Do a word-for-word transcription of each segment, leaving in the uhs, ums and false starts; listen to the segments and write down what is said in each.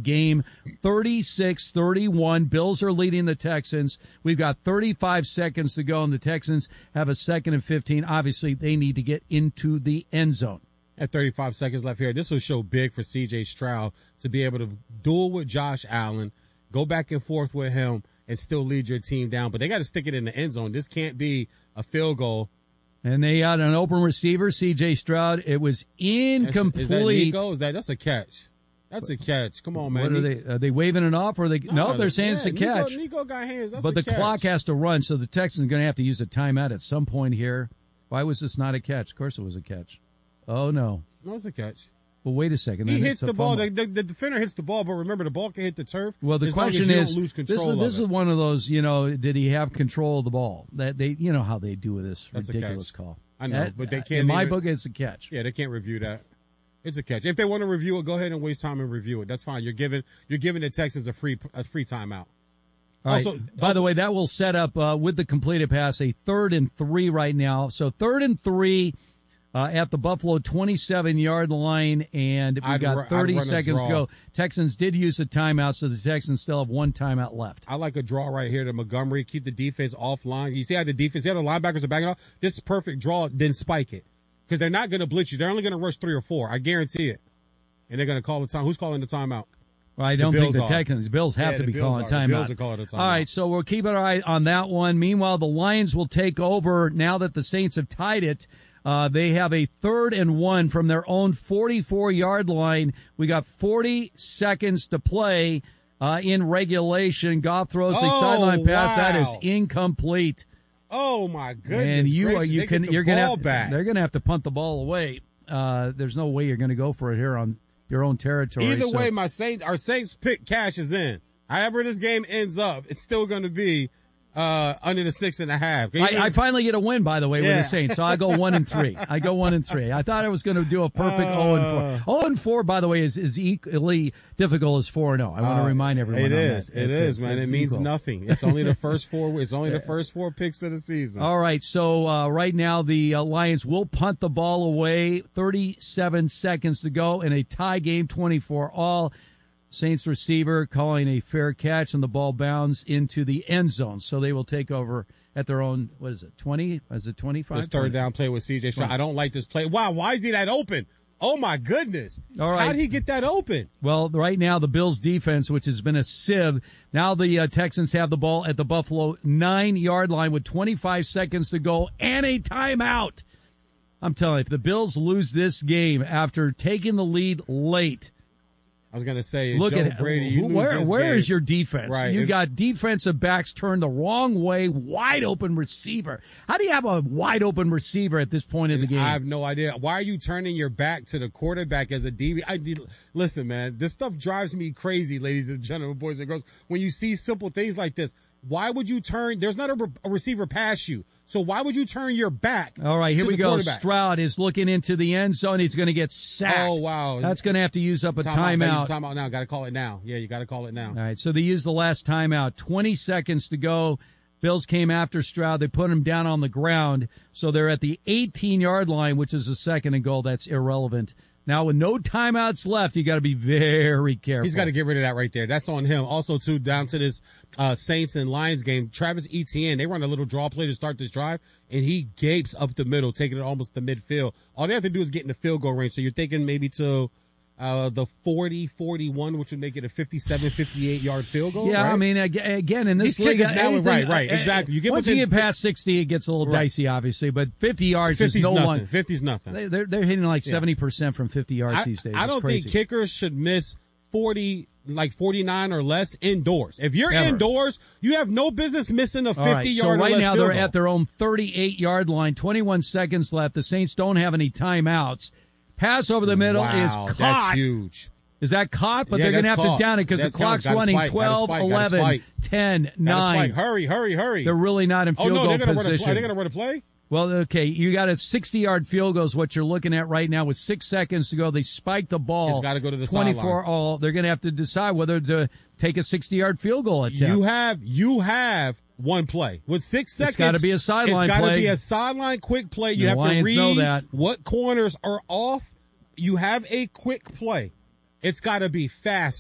game, thirty-six thirty-one. Bills are leading the Texans. We've got thirty-five seconds to go, and the Texans have a second and fifteen. Obviously, they need to get into the end zone. At thirty-five seconds left here, this will show big for C J Stroud to be able to duel with Josh Allen, go back and forth with him, and still lead your team down. But they got to stick it in the end zone. This can't be a field goal. And they had an open receiver, C J Stroud. It was incomplete. Is that Nico? Is that, that's a catch. That's a catch. Come on, man. What are they? Are they waving it off? Or are they? No, no they're saying yeah, it's a Nico, catch. Nico got hands. That's but the catch. clock has to run, so the Texans are going to have to use a timeout at some point here. Why was this not a catch? Of course it was a catch. Oh, no. No, it's a catch. Well, wait a second. He hits the ball. The, the, the defender hits the ball, but remember, the ball can hit the turf. Well, the as question long as you is, don't lose this, control is, this of is it. one of those, you know, did he have control of the ball? That they, you know how they do with this That's ridiculous call. I know, that, but they can't. In my even, book, it's a catch. Yeah, they can't review that. It's a catch. If they want to review it, go ahead and waste time and review it. That's fine. You're giving you're giving the Texans a free a free timeout. All also, right. By also, the way, that will set up uh, with the completed pass a third and three right now. So third and three uh, at the Buffalo twenty-seven yard line, and we I'd got ru- thirty I'd run a seconds to draw. go. Texans did use a timeout, so the Texans still have one timeout left. I like a draw right here to Montgomery. Keep the defense offline. You see how the defense, see how the linebackers are backing off? This is perfect draw, then spike it. Because they're not going to blitz you. They're only going to rush three or four. I guarantee it. And they're going to call the time. Who's calling the timeout? Well, I don't the think the are. Texans, the Bills have Yeah, to the be Bills calling are. The timeout. Bills are calling a timeout. All right, so we'll keep an eye on that one. Meanwhile, the Lions will take over now that the Saints have tied it. Uh, they have a third and one from their own forty-four yard line. We got forty seconds to play uh, in regulation. Goff throws a Oh, sideline pass. wow. That is incomplete. Oh, my goodness. And you, gracious. you They can, get the you're going ball to, back. they're going to have to punt the ball away. Uh, there's no way you're going to go for it here on your own territory. Either so. way, my Saints, our Saints pick cashes in. However this game ends up, it's still going to be uh under the six and a half. I, I finally get a win, by the way, Yeah. with the Saints. So I go one and three. I go one and three. I thought I was going to do a perfect Uh, oh and four. Oh and four, by the way, is, is equally difficult as four and oh. I want to Uh, remind everyone. It on is. that. It It's- is, it's- man. it's It means equal. nothing. It's only the first four. It's only the first four picks of the season. All right. So uh, right now the uh, Lions will punt the ball away. thirty-seven seconds to go in a tie game, twenty-four all. Saints receiver calling a fair catch, and the ball bounds into the end zone. So they will take over at their own, what is it, twenty? Is it twenty-five? This third down play with C J Stroud. I don't like this play. Wow, why is he that open? Oh, my goodness. All right. How did he get that open? Well, right now the Bills defense, which has been a sieve, now the uh, Texans have the ball at the Buffalo nine yard line with twenty-five seconds to go and a timeout. I'm telling you, if the Bills lose this game after taking the lead late, I was going to say, look Joe at Brady, you who, lose where. this Where game. is your defense? Right. You If- got defensive backs turned the wrong way, wide open receiver. How do you have a wide open receiver at this point of the game? I have no idea. Why are you turning your back to the quarterback as a D B? I did, listen, man, this stuff drives me crazy, ladies and gentlemen, boys and girls. When you see simple things like this, why would you turn? There's not a, re- a receiver past you. So why would you turn your back? All right, here to we the go. quarterback? Stroud is looking into the end zone. He's going to get sacked. Oh, wow. That's going to have to use up a Time timeout. Time out now. Got to call it now. Yeah, you got to call it now. All right, so they used the last timeout. twenty seconds to go. Bills came after Stroud. They put him down on the ground. So they're at the eighteen yard line, which is a second and goal. That's irrelevant. Now, with no timeouts left, you got to be very careful. He's got to get rid of that right there. That's on him. Also, too, down to this uh Saints and Lions game, Travis Etienne, they run a little draw play to start this drive, and he gapes up the middle, taking it almost to midfield. All they have to do is get in the field goal range. So you're thinking maybe to uh the forty forty-one, which would make it a fifty-seven, fifty-eight yard field goal. Yeah, right? I mean, ag- again, in this These league, kickers now- anything- right, right, uh, exactly. You get once you within- get past sixty, it gets a little Right. dicey, obviously. But fifty yards is fifty's no nothing. one. fifty's nothing. They, they're they're hitting like Yeah. seventy percent from fifty yards I, these days. I It's don't crazy. think kickers should miss forty, like forty-nine or less indoors. If you're Ever. indoors, you have no business missing a All right, fifty so yard right or less now field they're goal. at their own thirty-eight yard line. twenty-one seconds left. The Saints don't have any timeouts. Pass over the middle wow, is caught. That's huge. Is that caught? But Yeah, they're going to have that's to caught. down it because the That's caught. clock's Gotta running spike, gotta twelve, spike, gotta eleven, spike. ten, Gotta nine. spike. Hurry, hurry, hurry. They're really not in oh, field no, goal they're gonna position. Run a play. They're going to run a play? Well, okay, you got a sixty yard field goal is what you're looking at right now with six seconds to go. They spike the ball. It's gotta go to the twenty-four sideline. all. They're going to have to decide whether to take a sixty yard field goal attempt. You have, you have one play. With six seconds. It's gotta be a sideline It's got to play. be a sideline quick play. You The have Lions to know read that. what corners are off. You have a quick play. It's got to be fast, though.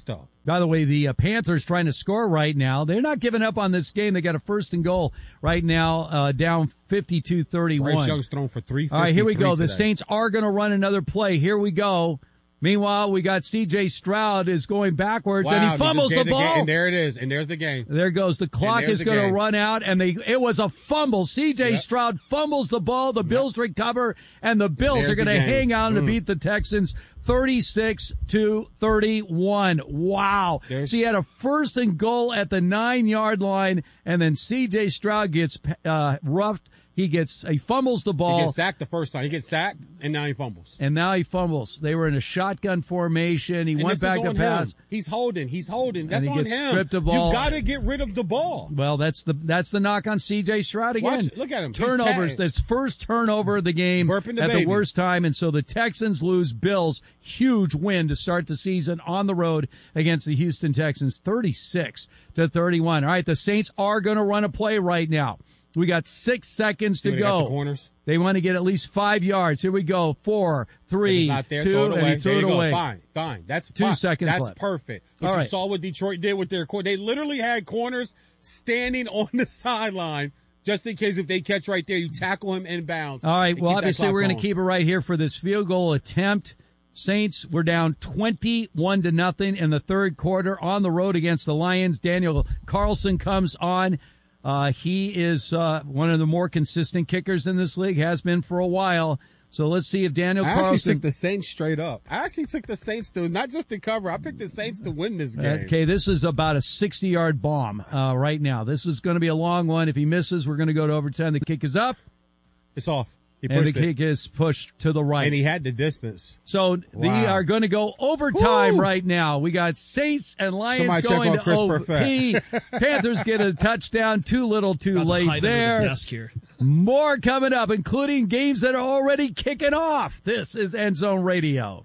By the way, the uh, Panthers trying to score right now. They're not giving up on this game. They got a first and goal right now, uh, down fifty-two thirty-one. Bryce Young's thrown for three fifty-three. All right, here we go. Today. The Saints are going to run another play. Here we go. Meanwhile, we got C J Stroud is going backwards, wow, and he fumbles the, the ball. Game, and there it is, and there's the game. There goes. The clock is going to run out, and they it was a fumble. C J yep. Stroud fumbles the ball. The Bills recover, and the Bills there's are going to hang on mm. to beat the Texans thirty-six to thirty-one. Wow. There's- so he had a first and goal at the nine-yard line, and then C J Stroud gets uh, roughed. He gets, he fumbles the ball. He gets sacked the first time. He gets sacked, and now he fumbles. And now he fumbles. They were in a shotgun formation. He and went back to pass. Him. He's holding. He's holding. That's and he on gets him. Stripped the ball. You got to get rid of the ball. Well, that's the that's the knock on C J Stroud again. Watch, look at him. Turnovers. That's first turnover of the game the at baby. the worst time. And so the Texans lose. Bills, huge win to start the season on the road against the Houston Texans, thirty-six to thirty-one. All right, the Saints are going to run a play right now. We got six seconds to they go. The corners. They want to get at least five yards. Here we go. Four, three, not there, two, throw it away. and he threw there it you away. Go. Fine, fine. That's two fine. seconds That's left. perfect. But All you right. saw what Detroit did with their corner. They literally had corners standing on the sideline just in case if they catch right there, you tackle him inbounds. All right. Well, obviously we're going to keep it right here for this field goal attempt. Saints were down twenty-one to nothing in the third quarter on the road against the Lions. Daniel Carlson comes on. Uh, he is uh, one of the more consistent kickers in this league, has been for a while. So let's see if Daniel I Carlson... I actually took the Saints straight up. I actually took the Saints to, not just to cover, I picked the Saints to win this game. Okay, this is about a sixty-yard bomb uh, right now. This is going to be a long one. If he misses, we're going to go to overtime. The kick is up. It's off. He and the it. kick is pushed to the right. And he had the distance. So wow. we are going to go overtime Woo! right now. We got Saints and Lions Somebody going to Chris O T. Panthers get a touchdown. Too little, too About late there. The desk here. More coming up, including games that are already kicking off. This is End Zone Radio.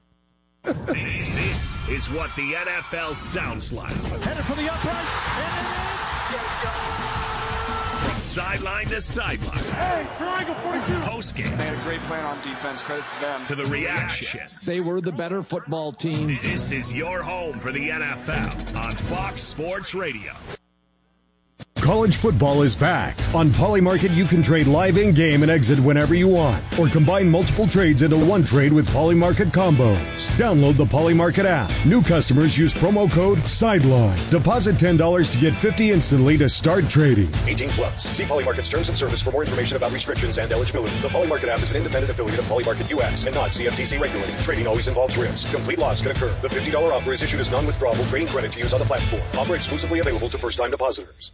This is what the N F L sounds like. Headed for the uprights, and it is. From sideline to sideline. Hey, triangle forty-two. Post game. They had a great plan on defense. Credit to them. To the reactions. They were the better football team. This is your home for the N F L on Fox Sports Radio. College football is back. On Polymarket, you can trade live in-game and exit whenever you want, or combine multiple trades into one trade with Polymarket combos. Download the Polymarket app. New customers use promo code SIDELINE. Deposit ten dollars to get fifty dollars instantly to start trading. eighteen plus. See Polymarket's terms and service for more information about restrictions and eligibility. The Polymarket app is an independent affiliate of Polymarket U S and not C F T C regulated. Trading always involves risk. Complete loss can occur. The fifty dollars offer is issued as non-withdrawable trading credit to use on the platform. Offer exclusively available to first-time depositors.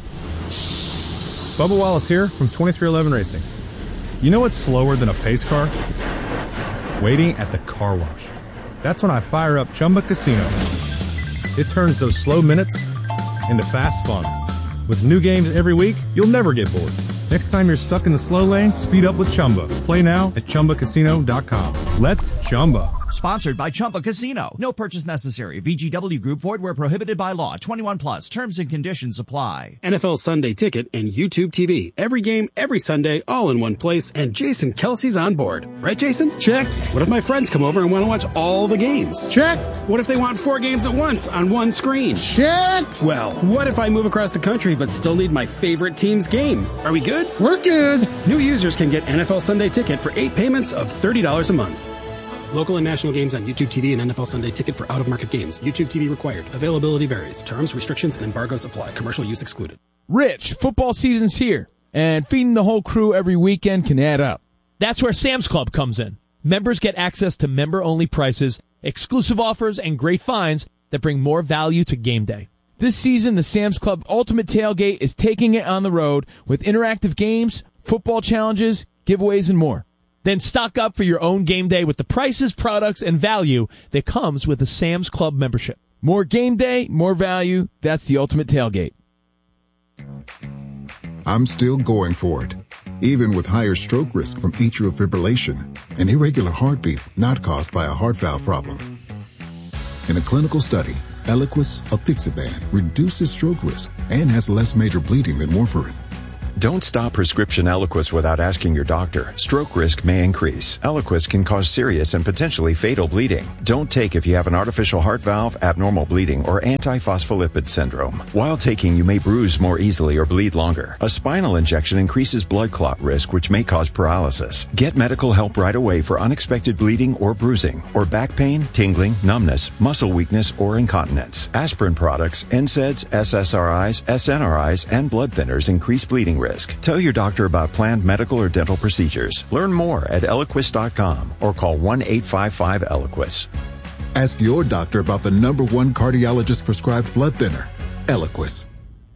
Bubba Wallace here from twenty-three eleven Racing. You know what's slower than a pace car? Waiting at the car wash. That's when I fire up Chumba Casino. It turns those slow minutes into fast fun. With new games every week, you'll never get bored. Next time you're stuck in the slow lane, speed up with Chumba. Play now at Chumba Casino dot com. Let's Chumba. Sponsored by Chumba Casino. No purchase necessary. V G W Group. Void where prohibited by law. twenty-one plus. Terms and conditions apply. N F L Sunday Ticket and YouTube T V. Every game, every Sunday, all in one place. And Jason Kelsey's on board. Right, Jason? Check. What if my friends come over and want to watch all the games? Check. What if they want four games at once on one screen? Check. Well, what if I move across the country but still need my favorite team's game? Are we good? We're good. New users can get N F L Sunday Ticket for eight payments of thirty dollars a month. Local and national games on YouTube T V and N F L Sunday Ticket for out-of-market games. YouTube T V required. Availability varies. Terms, restrictions, and embargoes apply. Commercial use excluded. Rich, football season's here, and feeding the whole crew every weekend can add up. That's where Sam's Club comes in. Members get access to member-only prices, exclusive offers, and great finds that bring more value to game day. This season, the Sam's Club Ultimate Tailgate is taking it on the road with interactive games, football challenges, giveaways, and more. Then stock up for your own game day with the prices, products, and value that comes with a Sam's Club membership. More game day, more value. That's the Ultimate Tailgate. I'm still going for it, even with higher stroke risk from atrial fibrillation, an irregular heartbeat not caused by a heart valve problem. In a clinical study, Eliquis apixaban reduces stroke risk and has less major bleeding than warfarin. Don't stop prescription Eliquis without asking your doctor. Stroke risk may increase. Eliquis can cause serious and potentially fatal bleeding. Don't take if you have an artificial heart valve, abnormal bleeding, or antiphospholipid syndrome. While taking, you may bruise more easily or bleed longer. A spinal injection increases blood clot risk, which may cause paralysis. Get medical help right away for unexpected bleeding or bruising, or back pain, tingling, numbness, muscle weakness, or incontinence. Aspirin products, N SAIDs, S S R Is, S N R Is, and blood thinners increase bleeding risk. Tell your doctor about planned medical or dental procedures. Learn more at Eliquis dot com or call one eight five five Eliquis. Ask your doctor about the number one cardiologist prescribed blood thinner, Eliquis.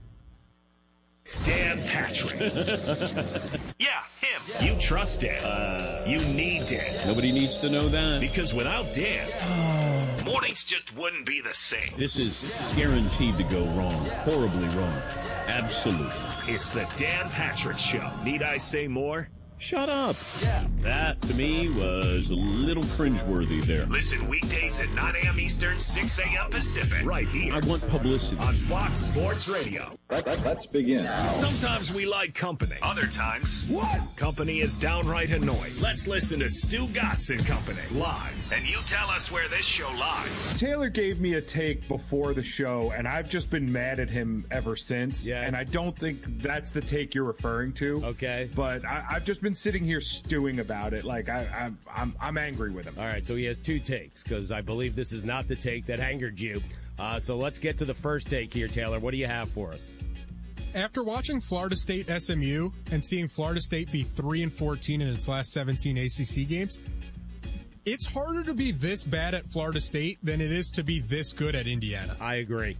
Dan Patrick. Yeah, him. You trust Dan. Uh, you need Dan. Nobody needs to know that. Because without Dan, mornings just wouldn't be the same. This is guaranteed to go wrong. Horribly wrong. Absolutely. It's the Dan Patrick Show. Need I say more? Shut up. Yeah. That, to me, was a little cringeworthy there. Listen weekdays at nine a.m. Eastern, six a.m. Pacific. Right here. I want publicity. On Fox Sports Radio. Let, let, let's begin. Sometimes we like company. Other times, what? Company is downright annoying. Let's listen to Stu Gatz and Company live. And you tell us where this show lies. Taylor gave me a take before the show, and I've just been mad at him ever since. Yes. And I don't think that's the take you're referring to. Okay. But I, I've just been sitting here stewing about it. Like, I, I'm, I'm, I'm angry with him. All right, so he has two takes, because I believe this is not the take that angered you. Uh, so let's get to the first take here, Taylor. What do you have for us? After watching Florida State S M U and seeing Florida State be three and fourteen in its last seventeen A C C games, it's harder to be this bad at Florida State than it is to be this good at Indiana. I agree.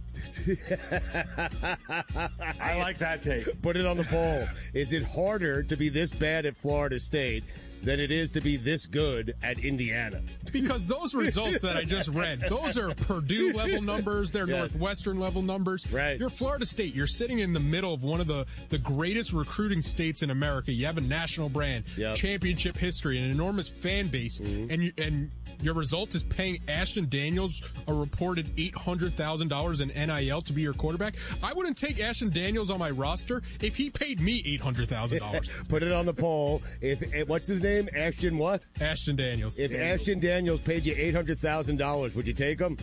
I like that take. Put it on the poll. Is it harder to be this bad at Florida State than it is to be this good at Indiana? Because those results that I just read, those are Purdue level numbers, they're Yes. Northwestern level numbers. Right. You're Florida State. You're sitting in the middle of one of the, the greatest recruiting states in America. You have a national brand, Yep. championship history, an enormous fan base, Mm-hmm. and you and your result is paying Ashton Daniels a reported eight hundred thousand dollars in N I L to be your quarterback. I wouldn't take Ashton Daniels on my roster if he paid me eight hundred thousand dollars. Put it on the poll. If eh, what's his name? Ashton what? Ashton Daniels. If Daniels. Ashton Daniels paid you eight hundred thousand dollars, would you take him?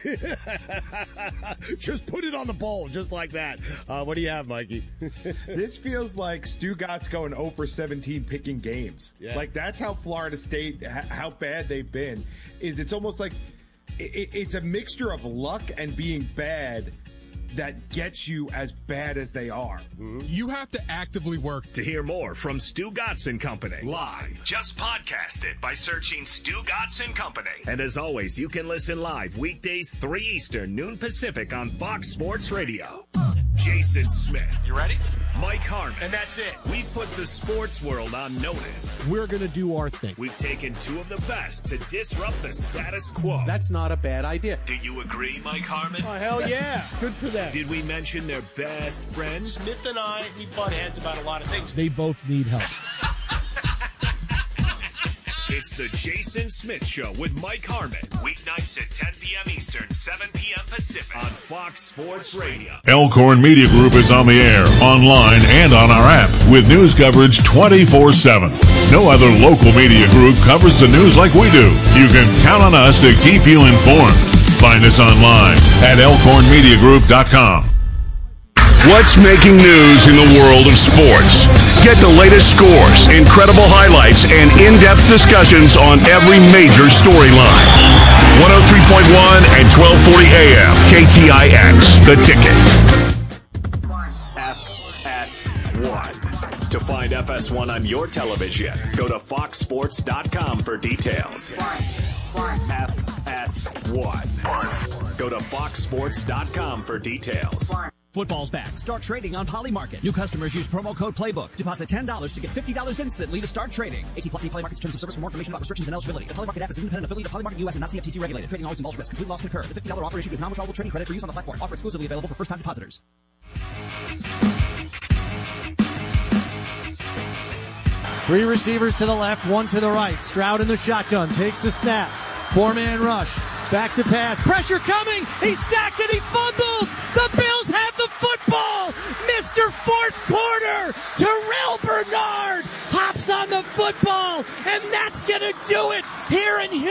Just put it on the poll, just like that. Uh, what do you have, Mikey? This feels like Stu Gott's going oh for seventeen picking games. Yeah. Like, that's how Florida State, how bad they've been, is it's almost like it, it's a mixture of luck and being bad that gets you as bad as they are. You have to actively work. To hear more from Stu Gatz and Company live, just podcast it by searching Stu Gatz and Company. And as always, you can listen live weekdays three Eastern, noon Pacific on Fox Sports Radio. Jason Smith. You ready? Mike Harmon. And that's it. We put the sports world on notice. We're going to do our thing. We've taken two of the best to disrupt the status quo. That's not a bad idea. Do you agree, Mike Harmon? Oh, hell yeah. Good for them. Did we mention their best friends? Smith and I, we butt heads about a lot of things. They both need help. It's the Jason Smith Show with Mike Harmon. Weeknights at ten p.m. Eastern, seven p.m. Pacific on Fox Sports Radio. Elkhorn Media Group is on the air, online, and on our app with news coverage twenty-four seven. No other local media group covers the news like we do. You can count on us to keep you informed. Find us online at elkhorn media group dot com. What's making news in the world of sports? Get the latest scores, incredible highlights, and in-depth discussions on every major storyline. one oh three point one and twelve forty A M, K T I X, The Ticket. F S one. To find F S one on your television, go to fox sports dot com for details. F S one. Go to fox sports dot com for details. Football's back. Start trading on Polymarket. New customers use promo code PLAYBOOK. Deposit ten dollars to get fifty dollars instantly to start trading. eighteen plus Polymarket's terms of service. For more information about restrictions and eligibility. The Polymarket app is an independent affiliate of Polymarket U S and not C F T C regulated. Trading always involves risk. Complete loss concur. The fifty dollars offer issued is non-withdrawable trading credit for use on the platform. Offer exclusively available for first-time depositors. Three receivers to the left, one to the right. Stroud in the shotgun, takes the snap. Four-man rush. Back to pass. Pressure coming. He's sacked and he fumbles. The Bills have the football. Mister Fourth Quarter to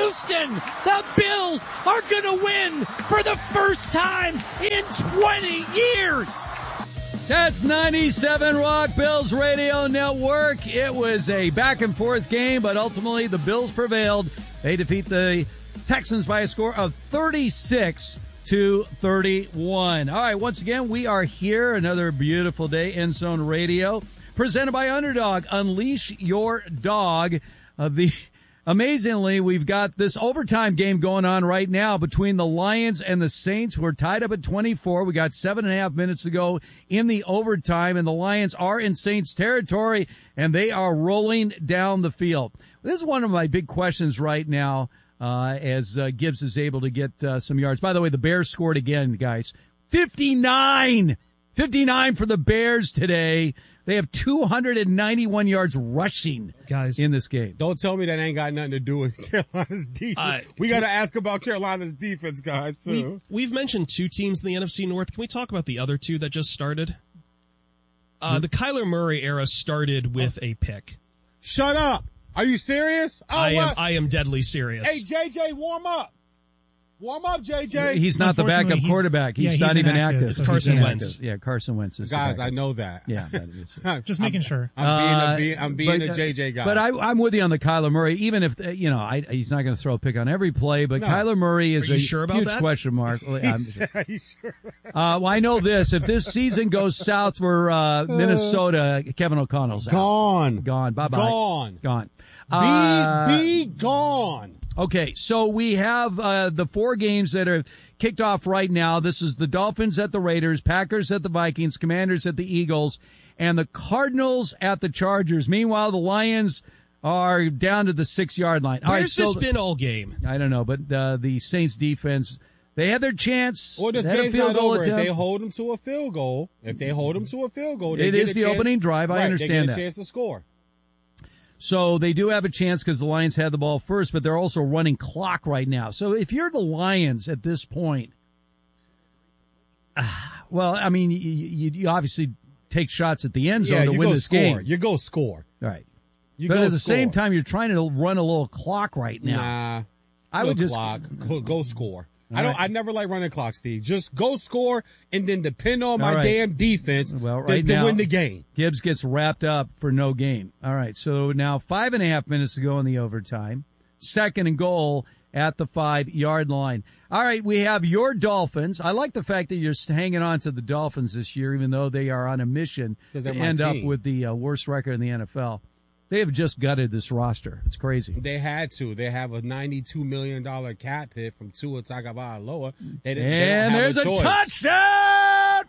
Houston, the Bills are going to win for the first time in twenty years. That's ninety-seven Rock Bills Radio Network. It was a back and forth game, but ultimately the Bills prevailed. They defeat the Texans by a score of thirty-six to thirty-one. All right, once again, we are here. Another beautiful day. End Zone Radio, presented by Underdog. Unleash your dog. Uh, the Amazingly, we've got this overtime game going on right now between the Lions and the Saints. We're tied up at twenty-four. We got seven and a half minutes to go in the overtime, and the Lions are in Saints territory, and they are rolling down the field. This is one of my big questions right now uh, as uh, Gibbs is able to get uh, some yards. By the way, the Bears scored again, guys. fifty-nine! fifty-nine for the Bears today. They have two hundred ninety-one yards rushing, guys, in this game. Don't tell me that ain't got nothing to do with Carolina's defense. Uh, we got to ask about Carolina's defense, guys, too. We, we've mentioned two teams in the N F C North. Can we talk about the other two that just started? Uh, hmm? The Kyler Murray era started with oh. a pick. Shut up. Are you serious? Oh, I what? am I am deadly serious. Hey, J J, warm up. Warm up, J J. He's not the backup he's, quarterback. He's, yeah, he's not even active. It's Carson Wentz. Yeah, Carson Wentz is Guys, I know that. Yeah, that is. Just making I'm, sure. I'm being a, I'm being but, a J J guy. But I, I'm with you on the Kyler Murray. Even if, you know, I, he's not going to throw a pick on every play, but no. Kyler Murray is Are you a sure about huge that? question mark. Are you sure? Uh, well, I know this. If this season goes south for uh, Minnesota, Kevin O'Connell's out. Gone. Gone. Bye-bye. Gone. Gone. Be, uh, be gone. Okay, so we have uh, the four games that are kicked off right now. This is the Dolphins at the Raiders, Packers at the Vikings, Commanders at the Eagles, and the Cardinals at the Chargers. Meanwhile, the Lions are down to the six-yard line. All Where's right, so this been all game? I don't know, but uh, the Saints defense, they had their chance. Well, this they had game's a field not goal over. If attempt. they hold them to a field goal, if they hold them to a field goal, they it get is a the chance, opening drive. I right, understand they get that. a chance to score. So they do have a chance because the Lions had the ball first, but they're also running clock right now. So if you're the Lions at this point, uh, well, I mean, you, you, you obviously take shots at the end zone yeah, to you win go this score. game. You go score. Right. You but go at the score. same time, you're trying to run a little clock right now. Nah. I no would just clock. Go, go score. All I don't. right. I never like running clock, Steve. Just go score and then depend on my All right. damn defense well, to, right to now, win the game. Gibbs gets wrapped up for no gain. All right, so now five and a half minutes to go in the overtime. Second and goal at the five-yard line. All right, we have your Dolphins. I like the fact that you're hanging on to the Dolphins this year, even though they are on a mission to end up with the uh, worst record in the N F L. They have just gutted this roster. It's crazy. They had to. They have a ninety-two million dollars cap hit from Tua Tagovailoa. They didn't, and they don't there's have a, a choice. touchdown!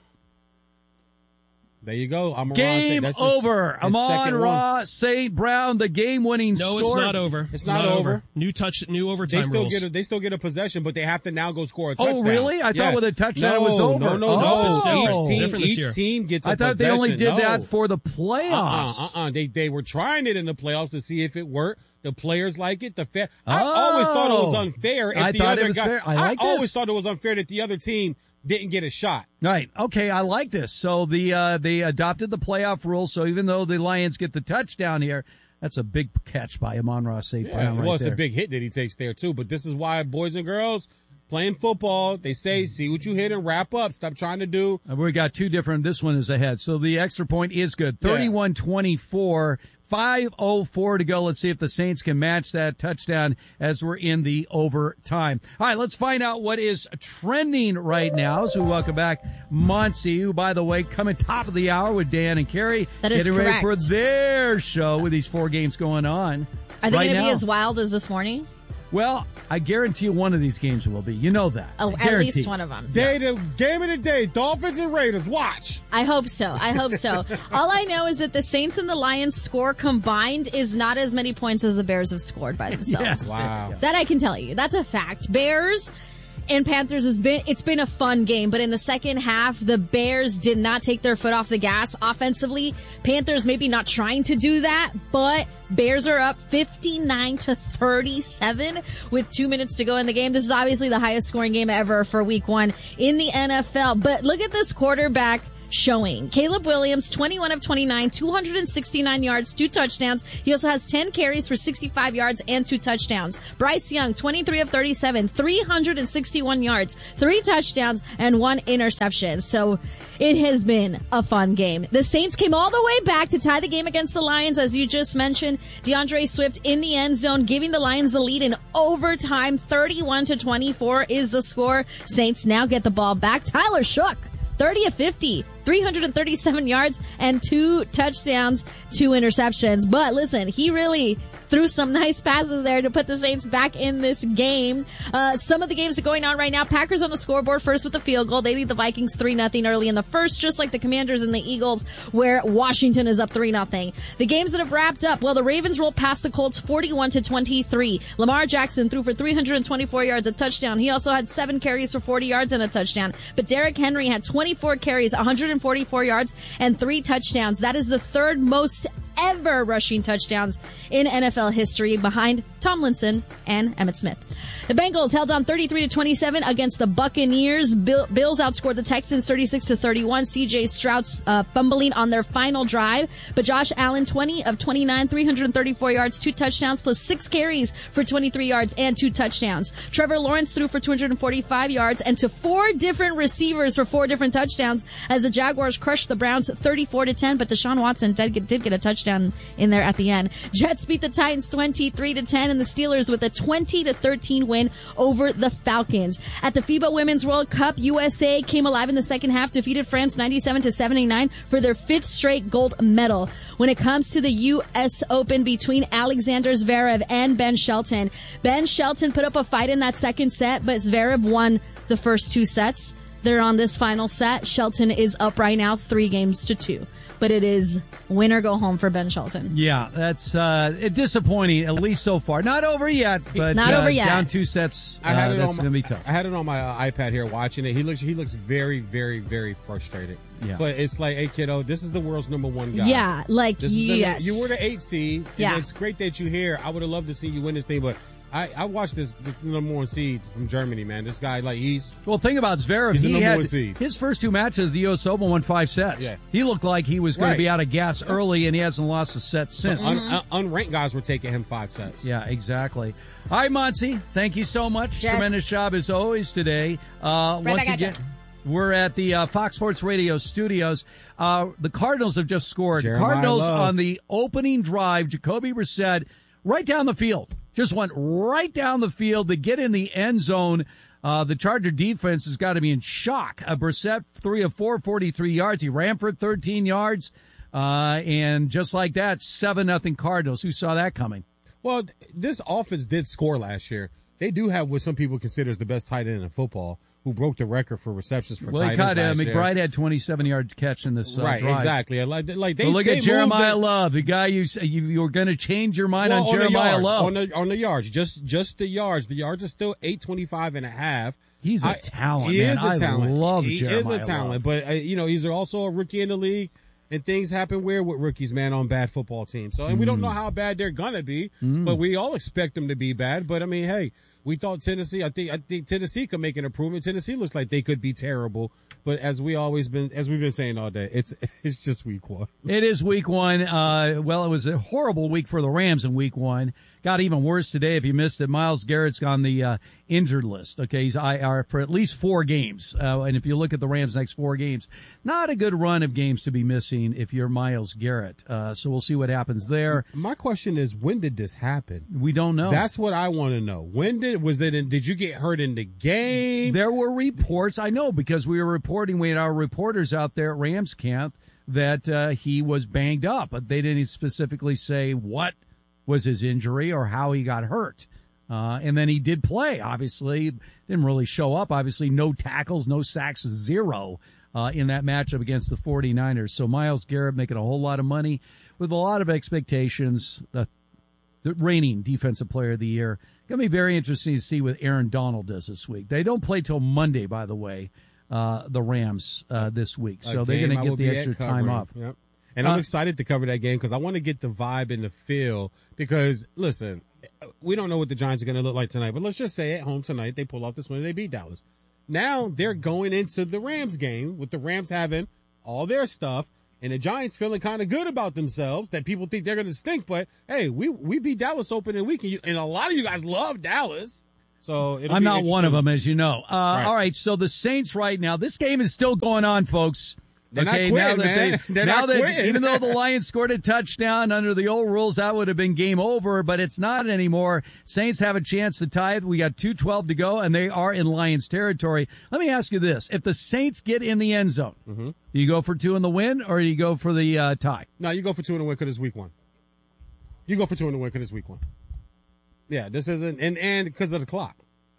There you go. Amon Game Ross, over. His, his Amon Ross, Saint Brown, the game-winning No, score. it's not over. It's, it's not, not over. over. New touch, new overtime they still rules. Get a, they still get a possession, but they have to now go score a touchdown. Oh, really? I yes. thought with a touchdown no, it was over. No, no, oh. no. Each team, each team gets a I thought possession. they only did no. that for the playoffs. Uh-uh, uh-uh. They, they were trying it in the playoffs to see if it worked. The players like it. The fair. Oh. I always thought it was unfair if I the thought other it was guy. fair. I, like I always this. thought it was unfair that the other team didn't get a shot. Right. Okay, I like this. So the uh, they adopted the playoff rule. So even though the Lions get the touchdown here, that's a big catch by Amon-Ra Saint Yeah, Brown right well, it's there. a big hit that he takes there too. But this is why boys and girls playing football, they say, see what you hit and wrap up. Stop trying to do. Uh, we got two different. This one is ahead. So the extra point is good. thirty-one twenty-four. five oh four to go. Let's see if the Saints can match that touchdown as we're in the overtime. All right, let's find out what is trending right now. So we welcome back Monty, who, by the way, coming top of the hour with Dan and Carrie. That is getting correct. ready for their show with these four games going on. Are they right going to now. be as wild as this morning? Well, I guarantee you one of these games will be. You know that. Oh, at least one of them. Day the game of the day, Dolphins and Raiders. Watch. I hope so. I hope so. All I know is that the Saints and the Lions score combined is not as many points as the Bears have scored by themselves. Yes. Wow. That I can tell you. That's a fact. Bears and Panthers has been it's been a fun game, but in the second half, the Bears did not take their foot off the gas offensively. Panthers maybe not trying to do that, but Bears are up fifty-nine to thirty-seven with two minutes to go in the game. This is obviously the highest scoring game ever for week one in the N F L. But look at this quarterback showing. Caleb Williams, twenty-one of twenty-nine, two hundred sixty-nine yards, two touchdowns. He also has ten carries for sixty-five yards and two touchdowns. Bryce Young, twenty-three of thirty-seven, three hundred sixty-one yards, three touchdowns, and one interception. So it has been a fun game. The Saints came all the way back to tie the game against the Lions, as you just mentioned. DeAndre Swift in the end zone, giving the Lions the lead in overtime. thirty-one to twenty-four is the score. Saints now get the ball back. Tyler Shook, thirty of fifty, three hundred thirty-seven yards, and two touchdowns, two interceptions. But listen, he really threw some nice passes there to put the Saints back in this game. Uh, some of the games that are going on right now, Packers on the scoreboard first with the field goal. They lead the Vikings three nothing early in the first, just like the Commanders and the Eagles, where Washington is up three nothing. The games that have wrapped up, well, the Ravens rolled past the Colts forty-one to twenty-three. Lamar Jackson threw for three hundred twenty-four yards, a touchdown. He also had seven carries for forty yards and a touchdown. But Derrick Henry had twenty-four carries, one hundred forty-four yards, and three touchdowns. That is the third most ever rushing touchdowns in N F L history, behind Tomlinson and Emmitt Smith. The Bengals held on thirty-three to twenty-seven against the Buccaneers. Bill, Bills outscored the Texans thirty-six to thirty-one. C J Stroud uh, fumbling on their final drive, but Josh Allen, twenty of twenty-nine, three hundred thirty-four yards, two touchdowns, plus six carries for twenty-three yards and two touchdowns. Trevor Lawrence threw for two hundred forty-five yards and to four different receivers for four different touchdowns as the Jaguars crushed the Browns thirty-four to ten, but Deshaun Watson did get, did get a touchdown in there at the end. Jets beat the Titans twenty-three to ten, and the Steelers with a twenty to thirteen win over the Falcons. At the FIBA Women's World Cup, U S A came alive in the second half, defeated France ninety-seven to seventy-nine for their fifth straight gold medal. When it comes to the U S Open between Alexander Zverev and Ben Shelton, Ben Shelton put up a fight in that second set, but Zverev won the first two sets. They're on this final set. Shelton is up right now, three games to two. But it is win or go home for Ben Shelton. Yeah, that's uh, disappointing, at least so far. Not over yet, but Not uh, over yet. down two sets. I had uh, it that's on my, going to be tough. I had it on my uh, iPad here watching it. He looks he looks very, very, very frustrated. Yeah. But it's like, hey, kiddo, this is the world's number one guy. Yeah, like, this is the, yes. you were the eight seed. Yeah. And it's great that you're here. I would have loved to see you win this thing, but I, I watched this, this number one seed from Germany, man. This guy, like, he's... Well, think about Zverev. He's the he number had one seed. his first two matches of the U S Open won five sets. Yeah. He looked like he was going Right. to be out of gas early, and he hasn't lost a set since. Un, un, unranked guys were taking him five sets. Yeah, exactly. All right, Monty, thank you so much. Jess. Tremendous job as always today. Uh, Right once back at again, ya. we're at the uh, Fox Sports Radio studios. Uh, the Cardinals have just scored. Jeremiah Cardinals Love. on the opening drive, Jacoby Brissett right down the field. Just went right down the field to get in the end zone. Uh, the Charger defense has got to be in shock. Uh, Brissett, three of four, forty-three yards. He ran for thirteen yards. Uh, and just like that, seven nothing Cardinals. Who saw that coming? Well, this offense did score last year. They do have what some people consider as the best tight end in football, who broke the record for receptions for Well, tight he ends caught, uh, last year. McBride had twenty-seven yard catch in this uh, right, drive. exactly. Like, like they, But look they at Jeremiah moved the- Love, the guy you you, you were going to change your mind Well, on the Jeremiah yards, Love. on the on the yards, just just the yards. The yards are still eight twenty five and a half. He's a I- talent, He man. is a I talent. love he Jeremiah is a talent, Love. but uh, you know he's also a rookie in the league, and things happen weird with rookies, man, on bad football teams. So, and we don't know how bad they're gonna be, Mm. but we all expect them to be bad. But I mean, hey, we thought Tennessee. I think I think Tennessee could make an improvement. Tennessee looks like they could be terrible, but as we always been, as we've been saying all day, it's it's just week one. It is week one. Uh, well, it was a horrible week for the Rams in week one. Got even worse today. If you missed it, Myles Garrett's on the uh, injured list. Okay, he's I R for at least four games. Uh, and if you look at the Rams' next four games, not a good run of games to be missing if you're Myles Garrett. Uh, so we'll see what happens there. My question is, when did this happen? We don't know. That's what I want to know. When did was it? In, did you get hurt in the game? There were reports. I know because we were reporting. We had our reporters out there at Rams camp that uh, he was banged up, but they didn't specifically say what was his injury or how he got hurt. Uh, and then he did play, obviously. Didn't really show up. Obviously, no tackles, no sacks, zero uh, in that matchup against the 49ers. So Myles Garrett making a whole lot of money with a lot of expectations. The, the reigning defensive player of the year. Going to be very interesting to see what Aaron Donald does this week. They don't play till Monday, by the way, uh, the Rams uh, this week. So A they're game going I to will get the be at extra time covering. off. Yep. And I'm Uh, excited to cover that game because I want to get the vibe and the feel. Because listen, we don't know what the Giants are going to look like tonight, but let's just say at home tonight they pull off this win and they beat Dallas. Now they're going into the Rams game with the Rams having all their stuff, and the Giants feeling kind of good about themselves that people think they're going to stink. But, hey, we we beat Dallas opening weekend, and a lot of you guys love Dallas. So it'll I'm be not one of interesting. them, as you know. Uh, Right. All right, so the Saints right now, this game is still going on, folks. They're not okay, quitting, now that man. they, They're now not that quitting. even though the Lions scored a touchdown under the old rules, that would have been game over, but it's not anymore. Saints have a chance to tie it. We got two twelve to go, and they are in Lions territory. Let me ask you this. If the Saints get in the end zone, Mm-hmm. do you go for two in the win, or do you go for the uh, tie? No, you go for two in the win because it's week one. You go for two in the win because it's week one. Yeah, this isn't, and and because of the clock.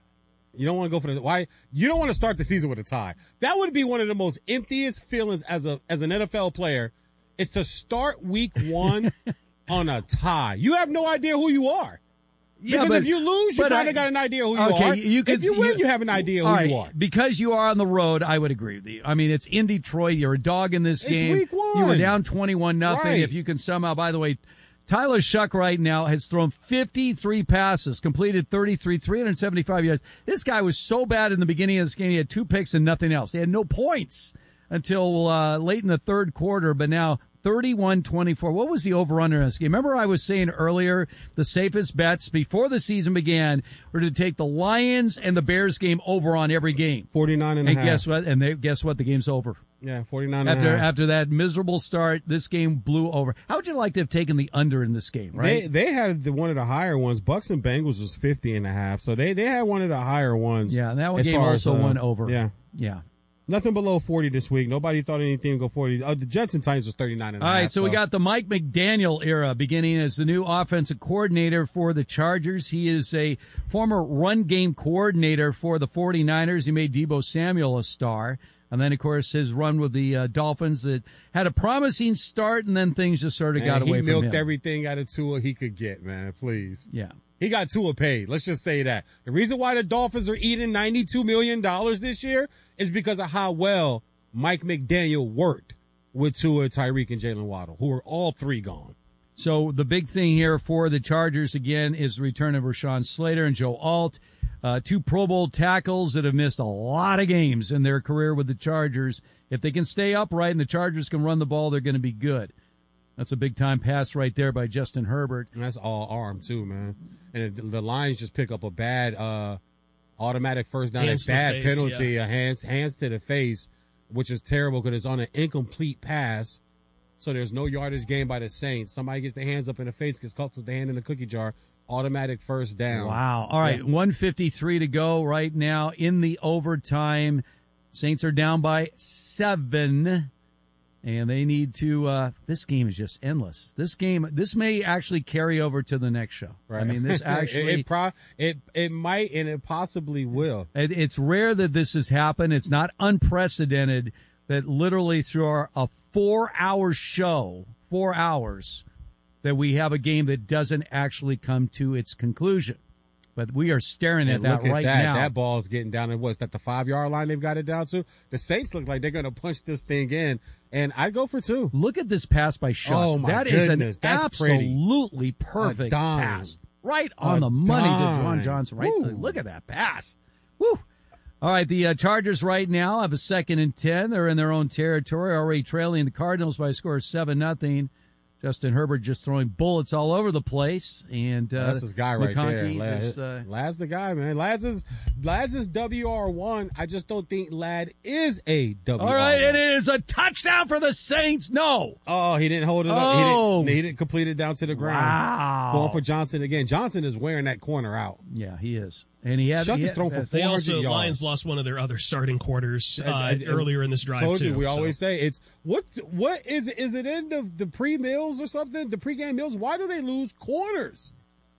You don't want to go for the why. You don't want to start the season with a tie. That would be one of the most emptiest feelings as a as an N F L player, is to start week one on a tie. You have no idea who you are. Yeah, Because but- if you lose, you but kind I- of got an idea who you okay, are. You could, if you win, you, have an idea who all right, you are. Because you are on the road, I would agree with you. I mean, it's in Detroit. You're a dog in this It's game. week one. You were down twenty-one nothing. Right. If you can somehow, by the way, Tyler Shuck right now has thrown fifty-three passes, completed thirty-three, three hundred seventy-five yards. This guy was so bad in the beginning of this game. He had two picks and nothing else. He had no points until uh, late in the third quarter, but now thirty-one twenty-four. What was the over-under in this game? Remember I was saying earlier the safest bets before the season began were to take the Lions and the Bears game over on every game. forty-nine and a And half. guess what? And they, guess what? The game's over. Yeah, forty-nine and a After half. after that miserable start, this game blew over. How would you like to have taken the under in this game, right? They they had the, one of the higher ones. Bucks and Bengals was fifty and a half. So they, they had one of the higher ones. Yeah, and that one as game far as, also uh, went over. Yeah. Yeah. Nothing below forty this week. Nobody thought anything would go forty. Uh, the Jets and Titans was thirty-nine and a All half. right, so we got the Mike McDaniel era beginning as the new offensive coordinator for the Chargers. He is a former run game coordinator for the forty-niners. He made Deebo Samuel a star. And then, of course, his run with the uh, Dolphins that had a promising start, and then things just sort of Man, got away he from milked him. everything out of Tua he could get, man. Please. Yeah. He got Tua paid. Let's just say that. The reason why the Dolphins are eating ninety-two million dollars this year is because of how well Mike McDaniel worked with Tua, Tyreek, and Jalen Waddle, who are all three gone. So the big thing here for the Chargers, again, is the return of Rashawn Slater and Joe Alt, uh, two Pro Bowl tackles that have missed a lot of games in their career with the Chargers. If they can stay upright and the Chargers can run the ball, they're going to be good. That's a big-time pass right there by Justin Herbert. And that's all arm, too, man. And the, the Lions just pick up a bad uh, automatic first down, a Hands to the bad face, penalty, yeah. a hands, hands to the face, which is terrible because it's on an incomplete pass. So there's no yardage gain by the Saints. Somebody gets their hands up in the face, gets caught with the hand in the cookie jar. Automatic first down. Wow. All right, Yeah. one fifty-three to go right now in the overtime. Saints are down by seven, and they need to uh, – this game is just endless. This game – this may actually carry over to the next show. Right. I mean, this actually it, it, pro- it it might and it possibly will. – it, it's rare that this has happened. It's not unprecedented that literally through our, a four-hour show, four hours, that we have a game that doesn't actually come to its conclusion. But we are staring at And that look at right that. now. That ball's getting down to what's that, the five yard line they've got it down to? The Saints look like they're going to punch this thing in, and I'd go for two. Look at this pass by Shuck. Oh, my That is goodness. an That's pretty. absolutely perfect A dime. pass. Right on A the money to dime. John Johnson. Right. Woo. Look at that pass. Woo. All right, the uh, Chargers right now have a second and ten. They're in their own territory, already trailing the Cardinals by a score of seven nothing. Justin Herbert just throwing bullets all over the place, and uh, That's his guy right there. McConkey Lad. is, uh, Lad's the guy, man. Lad's is Lad's is W R one. I just don't think Lad is a W R one. all right, it is a touchdown for the Saints. No. Oh, he didn't hold it up. Oh. He didn't, he didn't complete it down to the ground. Wow. Going for Johnson again. Johnson is wearing that corner out. Yeah, he is. And he had, Shuck he has had thrown for that- four They hundred also yards. Lions lost one of their other starting quarters uh, I- I- earlier in this drive Told too. you, we so. always say it's what what is it? Is it in the the pre meals or something? The pregame meals? Why do they lose corners?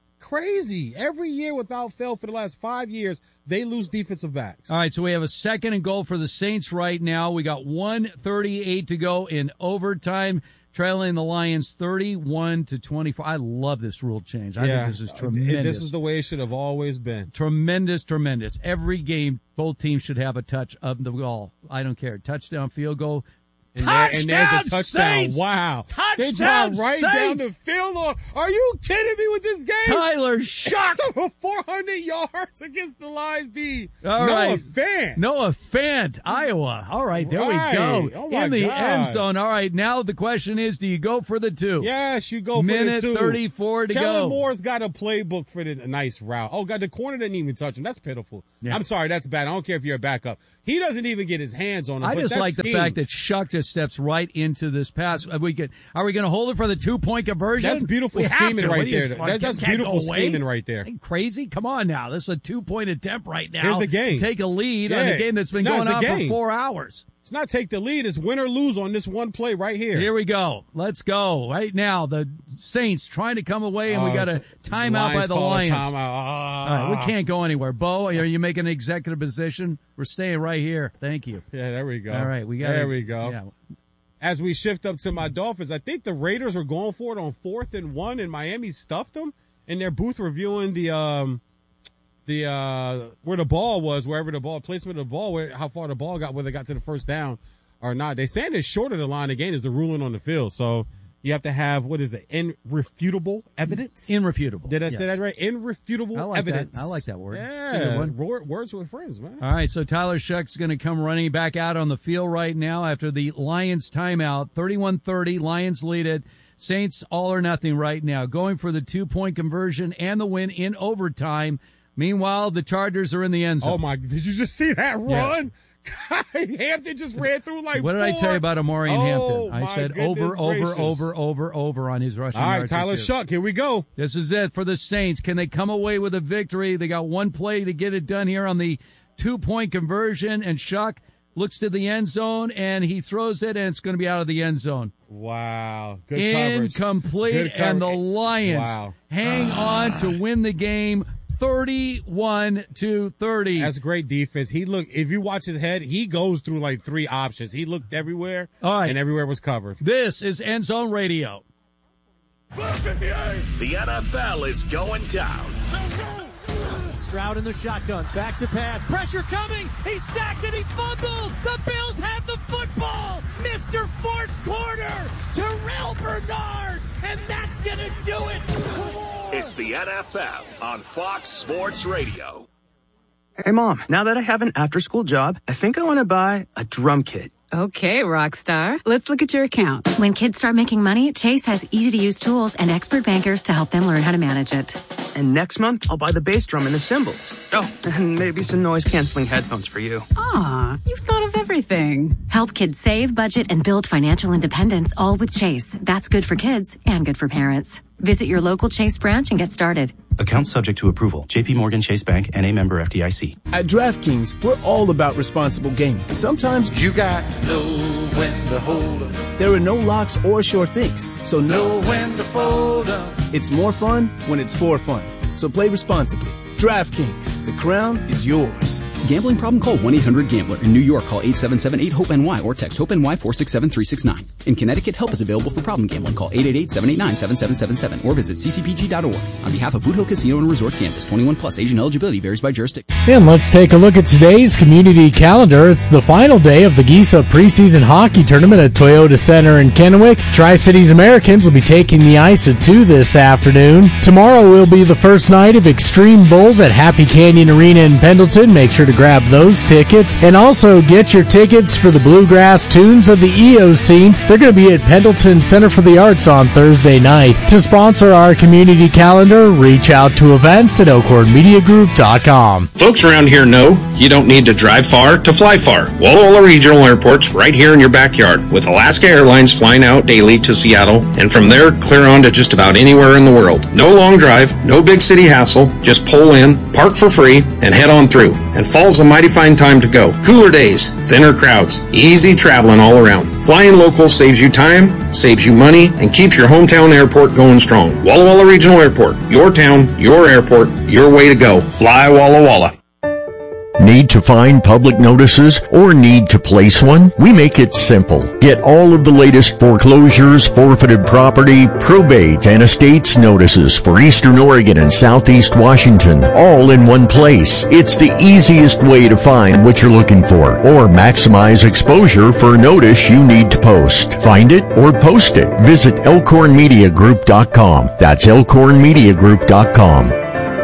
Crazy. Every year without fail for the last five years, they lose defensive backs. All right, so we have a second and goal for the Saints right now. We got one thirty-eight to go in overtime, trailing the Lions thirty-one to twenty-four. I love this rule change. I yeah, think this is tremendous. This is the way it should have always been. Tremendous, tremendous. Every game, both teams should have a touch of the ball. I don't care. Touchdown, field goal, And, there, and there's the touchdown. Saints! Wow. Touchdown, they drive right Saints! down the field. On, are you kidding me with this game? Tyler Shough. Over four hundred yards against the Lions D. All Noah right. Fant. Noah Fant, Iowa. All right, there Right. we go. Oh, my In the God. end zone. All right, now the question is, do you go for the two? Yes, you go for Minute the two. thirty-four to Kellen go. Moore's got a playbook for the nice route. Oh, God, the corner didn't even touch him. That's pitiful. Yeah. I'm sorry, that's bad. I don't care if you're a backup. He doesn't even get his hands on him. I but just that's like the scheme. fact that Shough just steps right into this pass. Are we, could, are we going to hold it for the two-point conversion? That's beautiful We have scheming to. right What do you- there. what, That- that's can't go beautiful away? scheming right there. Ain't crazy? Come on now. This is a two-point attempt right now. Here's the game. Take a lead on Yeah. a game that's been No, going it's the on game. for four hours. It's not take the lead. It's win or lose on this one play right here. Here we go. Let's go. Right now, the Saints trying to come away, and we Oh, got a so- timeout by the call a Lions. timeout. Ah. All right, we can't go anywhere. Bo, are you making an executive position? We're staying right here. Thank you. Yeah, there we go. All right, we got. There we go. Yeah. As we shift up to my Dolphins, I think the Raiders are going for it on fourth and one, and Miami stuffed them in their booth reviewing the um the uh where the ball was, wherever the ball placement of the ball, where how far the ball got, whether it got to the first down or not. They saying it's short of the line again is the ruling on the field. So you have to have, what is it, irrefutable evidence? Irrefutable. Did I Yes. say that right? Irrefutable I like evidence. that. I like that word. Yeah, It's a good one. Wor- words with friends, man. All right, so Tyler Shough's going to come running back out on the field right now after the Lions timeout. thirty-one thirty, Lions lead it. Saints all or nothing right now, going for the two-point conversion and the win in overtime. Meanwhile, the Chargers are in the end zone. Oh, my, did you just see that Yeah. run? Hampton just ran through like What did I four. tell you about Amari and Oh, Hampton? I my said goodness over, over, gracious. over, over, over on his rushing All right, yards Tyler this year. Shough, here we go. This is it for the Saints. Can they come away with a victory? They got one play to get it done here on the two-point conversion, and Shough looks to the end zone, and he throws it, and it's going to be out of the end zone. Wow. Good coverage. Incomplete, Good and the coverage. Lions Wow. hang on to win the game thirty-one to thirty. That's great defense. He looked, if you watch his head, he goes through like three options. He looked everywhere, All right. and everywhere was covered. This is End Zone Radio. The N F L is going down. Stroud in the shotgun, back to pass, pressure coming, he's sacked and he fumbled, the Bills have the football, Mister Fourth Quarter, Terrell Bernard, and that's gonna do it. It's the N F L on Fox Sports Radio. Hey, Mom, now that I have an after-school job, I think I want to buy a drum kit. Okay, Rockstar. Let's look at your account. When kids start making money, Chase has easy-to-use tools and expert bankers to help them learn how to manage it. And next month, I'll buy the bass drum and the cymbals. Oh, and maybe some noise-canceling headphones for you. Aw, you've thought of everything. Help kids save, budget, and build financial independence, all with Chase. That's good for kids and good for parents. Visit your local Chase branch and get started. Account subject to approval. J P Morgan Chase Bank N A member F D I C. At DraftKings, we're all about responsible gaming. Sometimes you got to know when to hold up. There are no locks or sure things, so know when to fold up. It's more fun when it's for fun. So play responsibly. DraftKings, the crown is yours. Gambling problem? Call one eight hundred gambler. In New York, call eight seven seven eight hope N Y or text HOPE-NY four six seven three six nine. In Connecticut, help is available for problem gambling. Call eight eight eight seven eight nine seven seven seven seven or visit c c p g dot org. On behalf of Boot Hill Casino and Resort, Kansas, twenty-one plus, age and eligibility varies by jurisdiction. And let's take a look at today's community calendar. It's the final day of the Giesa preseason hockey tournament at Toyota Center in Kennewick. Tri-Cities Americans will be taking the ice at two this afternoon. Tomorrow will be the first night of Extreme Bowls at Happy Canyon Arena in Pendleton. Make sure to grab those tickets. And also get your tickets for the Bluegrass Tunes of the E O Scenes. They're going to be at Pendleton Center for the Arts on Thursday night. To sponsor our community calendar, reach out to events at oakhorn media group dot com. Folks around here know you don't need to drive far to fly far. Walla Walla Regional Airport's right here in your backyard, with Alaska Airlines flying out daily to Seattle, and from there clear on to just about anywhere in the world. No long drive, no big city hassle, just pull in, park for free, and head on through. And fall's a mighty fine time to go. Cooler days, thinner crowds, easy traveling all around. Flying local saves you time, saves you money, and keeps your hometown airport going strong. Walla Walla Regional Airport, your town, your airport, your way to go. Fly Walla Walla. Need to find public notices or need to place one? We make it simple. Get all of the latest foreclosures, forfeited property, probate, and estates notices for Eastern Oregon and Southeast Washington, all in one place. It's the easiest way to find what you're looking for or maximize exposure for a notice you need to post. Find it or post it. Visit elkhorn media group dot com. That's elkhorn media group dot com.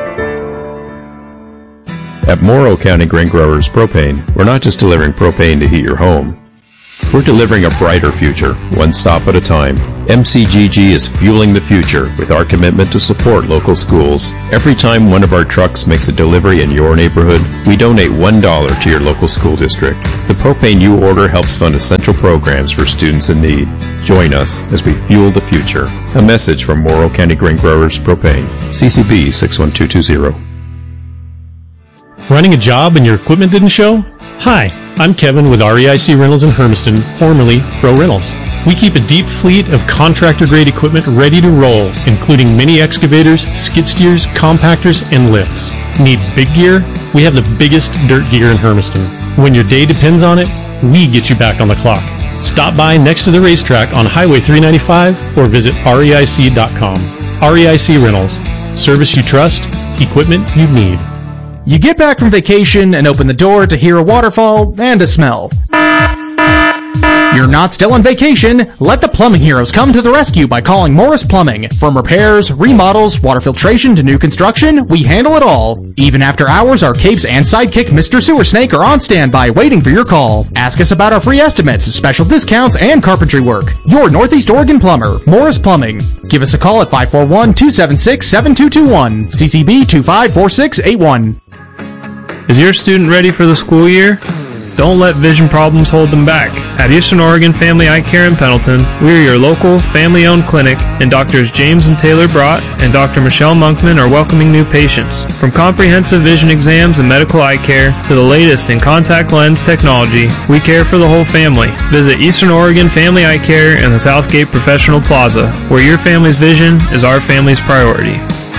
At Morrow County Grain Growers Propane, we're not just delivering propane to heat your home. We're delivering a brighter future, one stop at a time. M C G G is fueling the future with our commitment to support local schools. Every time one of our trucks makes a delivery in your neighborhood, we donate one dollar to your local school district. The propane you order helps fund essential programs for students in need. Join us as we fuel the future. A message from Morrow County Grain Growers Propane. C C B six one two two zero. Running a job and your equipment didn't show? Hi, I'm Kevin with R E I C Rentals in Hermiston, formerly Pro Rentals. We keep a deep fleet of contractor-grade equipment ready to roll, including mini excavators, skid steers, compactors, and lifts. Need big gear? We have the biggest dirt gear in Hermiston. When your day depends on it, we get you back on the clock. Stop by next to the racetrack on Highway three ninety-five or visit R E I C dot com. R E I C Rentals. Service you trust, equipment you need. You get back from vacation and open the door to hear a waterfall and a smell. You're not still on vacation. Let the plumbing heroes come to the rescue by calling Morris Plumbing. From repairs, remodels, water filtration to new construction, we handle it all. Even after hours, our capes and sidekick Mister Sewer Snake are on standby waiting for your call. Ask us about our free estimates, special discounts, and carpentry work. Your Northeast Oregon plumber, Morris Plumbing. Give us a call at five four one, two seven six, seven two two one. C C B two five four six eight one. Is your student ready for the school year? Don't let vision problems hold them back. At Eastern Oregon Family Eye Care in Pendleton, we are your local, family-owned clinic, and Doctors James and Taylor Brott and Doctor Michelle Monkman are welcoming new patients. From comprehensive vision exams and medical eye care to the latest in contact lens technology, we care for the whole family. Visit Eastern Oregon Family Eye Care in the Southgate Professional Plaza, where your family's vision is our family's priority.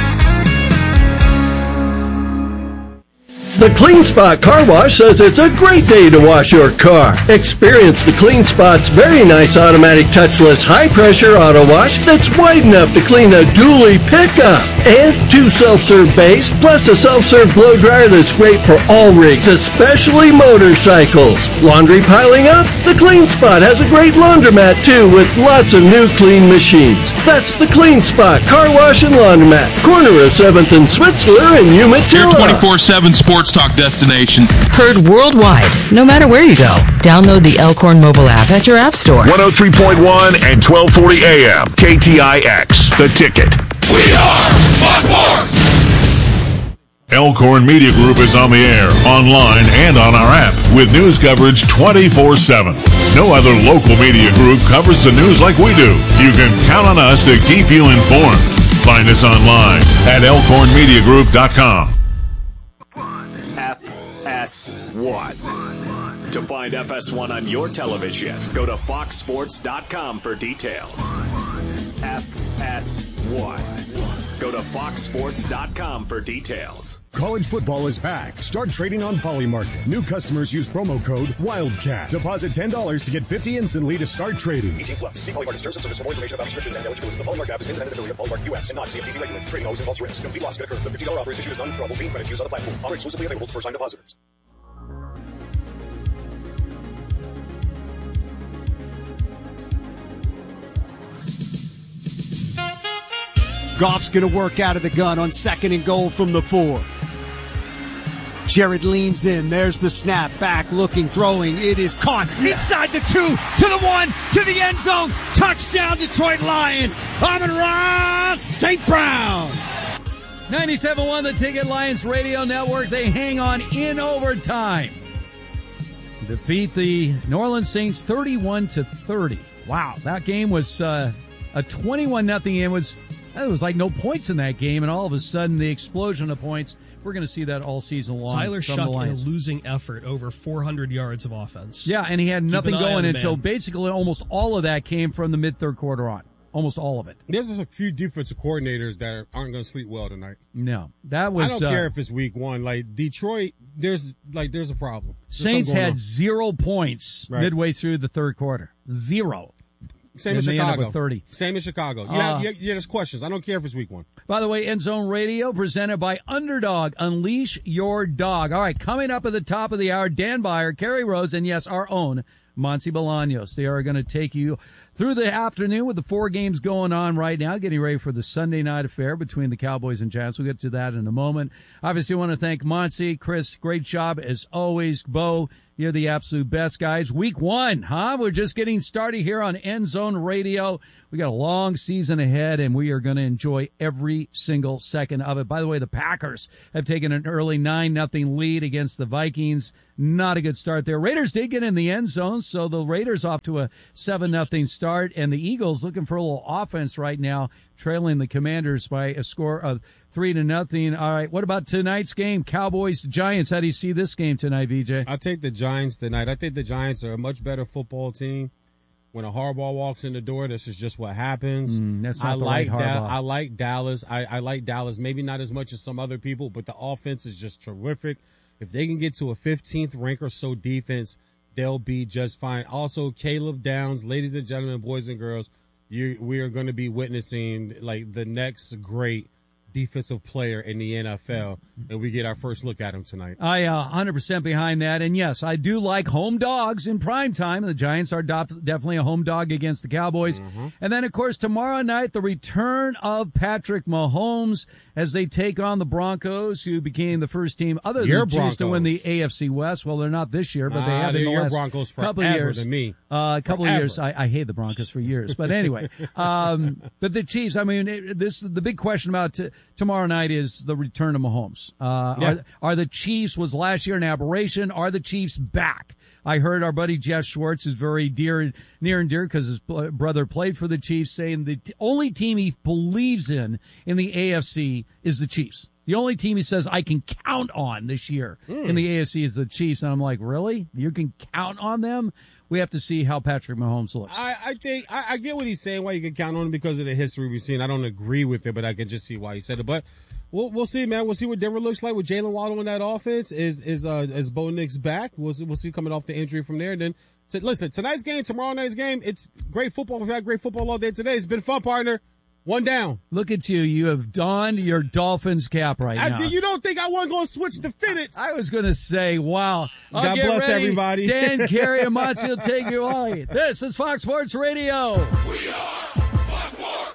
The Clean Spot Car Wash says it's a great day to wash your car. Experience the Clean Spot's very nice automatic touchless high-pressure auto wash that's wide enough to clean a dually pickup. And two self-serve bays, plus a self-serve blow dryer that's great for all rigs, especially motorcycles. Laundry piling up? The Clean Spot has a great laundromat, too, with lots of new clean machines. That's the Clean Spot Car Wash and Laundromat, corner of seventh and Switzler in Umatilla. Your twenty-four seven sports talk destination. Heard worldwide, no matter where you go. Download the Elkhorn mobile app at your app store. one oh three point one and twelve forty A M. K T I X. The Ticket. We are Fox Sports. Elkhorn Media Group is on the air, online, and on our app with news coverage twenty-four seven. No other local media group covers the news like we do. You can count on us to keep you informed. Find us online at elkhorn media group dot com. F S one. To find F S one on your television, go to fox sports dot com for details. F S one. Go to fox sports dot com for details. College football is back. Start trading on Polymarket. New customers use promo code WILDCAT. Deposit ten dollars to get fifty instantly to start trading. eighteen plus. See Polymarket terms and service for more information about restrictions and eligibility. The Polymarket app is independent affiliate of Polymarket U S and not C F T C regulated. Trading always involves risk. Complete loss can occur. The fifty dollars offer is issued as non-withdrawable chain credit used on the platform. Offer exclusively available to first-time depositors. Goff's going to work out of the gun on second and goal from the four. Jared leans in. There's the snap. Back, looking, throwing. It is caught. Yes. Inside the two, to the one, to the end zone. Touchdown, Detroit Lions. Amon-Ra Saint Brown. ninety-seven point one, the Ticket Lions Radio Network. They hang on in overtime. Defeat the New Orleans Saints thirty-one to thirty. Wow, that game was uh, a twenty-one nothing game. It was There was like no points in that game, and all of a sudden the explosion of points. We're going to see that all season long. Tyler Shuck in a losing effort, over four hundred yards of offense. Yeah, and he had Keep nothing an eye going on the until man. basically almost all of that came from the mid-third quarter on. almost all of it. There's just a few defensive coordinators that aren't going to sleep well tonight. No, that was. I don't uh, care if it's week one. Like Detroit, there's like there's a problem. There's Saints had on. zero points Right. midway through the third quarter. Zero. Same in And they ended up Chicago. with thirty. Same in Chicago. Uh, Yeah, yeah, yeah. There's questions. I don't care if it's week one. By the way, End Zone Radio presented by Underdog. Unleash your dog. All right, coming up at the top of the hour, Dan Byer, Kerry Rose, and yes, our own Monty Bolaños. They are going to take you through the afternoon with the four games going on right now, getting ready for the Sunday night affair between the Cowboys and Giants. We'll get to that in a moment. Obviously, I want to thank Monty, Chris. Great job as always. Bo, you're the absolute best, guys. Week one, huh? We're just getting started here on End Zone Radio. We got a long season ahead, and we are going to enjoy every single second of it. By the way, the Packers have taken an early nine nothing lead against the Vikings. Not a good start there. Raiders did get in the end zone, so the Raiders off to a seven nothing start, and the Eagles looking for a little offense right now, trailing the Commanders by a score of three to nothing. All right, what about tonight's game? Cowboys, Giants. How do you see this game tonight, V J? I take the Giants tonight. I think the Giants are a much better football team. When a Harbaugh walks in the door, this is just what happens. Mm, that's not I the like right that. Harbaugh. I like Dallas. I, I like Dallas. Maybe not as much as some other people, but the offense is just terrific. If they can get to a fifteenth rank or so defense, they'll be just fine. Also, Caleb Downs, ladies and gentlemen, boys and girls, you, we are going to be witnessing like the next great defensive player in the N F L, and we get our first look at him tonight. I uh, one hundred percent behind that. And, yes, I do like home dogs in prime time. The Giants are do- definitely a home dog against the Cowboys. Mm-hmm. And then, of course, tomorrow night, the return of Patrick Mahomes as they take on the Broncos, who became the first team other Your than the Chiefs Broncos. to win the A F C West. Well, they're not this year, but they Ah, have in they're the your last Broncos couple of forever years. to me. Uh, a couple Forever. of years. I, I hate the Broncos for years. But anyway, um, but the Chiefs, I mean, it, this the big question about t- tomorrow night is the return of Mahomes. Uh, Yeah. are, are the Chiefs, was last year an aberration? Are the Chiefs back? I heard our buddy Jeff Schwartz, who's very dear, near and dear because his bl- brother played for the Chiefs, saying the t- only team he believes in in the A F C is the Chiefs. The only team he says I can count on this year Mm. in the A F C is the Chiefs. And I'm like, really? You can count on them? We have to see how Patrick Mahomes looks. I, I think I, I get what he's saying, why you can count on him because of the history we've seen. I don't agree with it, but I can just see why he said it. But we'll we'll see, man. We'll see what Denver looks like with Jalen Waddle in that offense. Is is uh is Bo Nix back? We'll see, we'll see coming off the injury from there. And then so, listen, tonight's game, tomorrow night's game. It's great football. We've had great football all day today. It's been fun, partner. One down. Look at you. You have donned your Dolphins cap right I, now. you don't think I wasn't going to switch the fitteds? I was going to say, wow. I'll God get bless ready. everybody. Dan, Carey, and Monty will take you away. This is Fox Sports Radio. We are Fox Sports.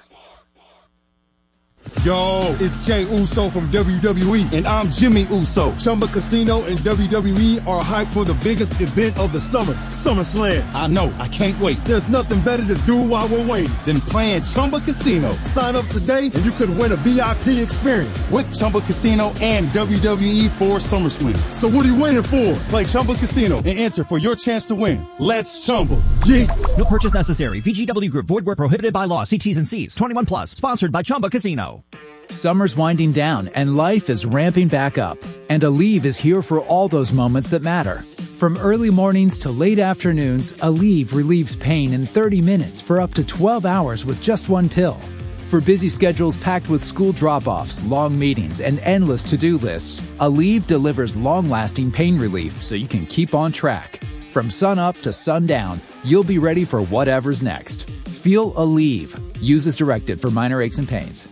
Yo, it's Jay Uso from W W E, and I'm Jimmy Uso. Chumba Casino and W W E are hyped for the biggest event of the summer, SummerSlam. I know, I can't wait. There's nothing better to do while we're waiting than playing Chumba Casino. Sign up today and you could win a V I P experience with Chumba Casino and W W E for SummerSlam. So what are you waiting for? Play Chumba Casino and enter for your chance to win. Let's Chumba. Yeah. No purchase necessary. V G W Group. Void where prohibited by law. See T's and C's. twenty-one plus. Sponsored by Chumba Casino. Summer's winding down and life is ramping back up. And Aleve is here for all those moments that matter. From early mornings to late afternoons, Aleve relieves pain in thirty minutes for up to twelve hours with just one pill. For busy schedules packed with school drop-offs, long meetings, and endless to-do lists, Aleve delivers long-lasting pain relief so you can keep on track. From sun up to sundown, you'll be ready for whatever's next. Feel Aleve. Use as directed for minor aches and pains.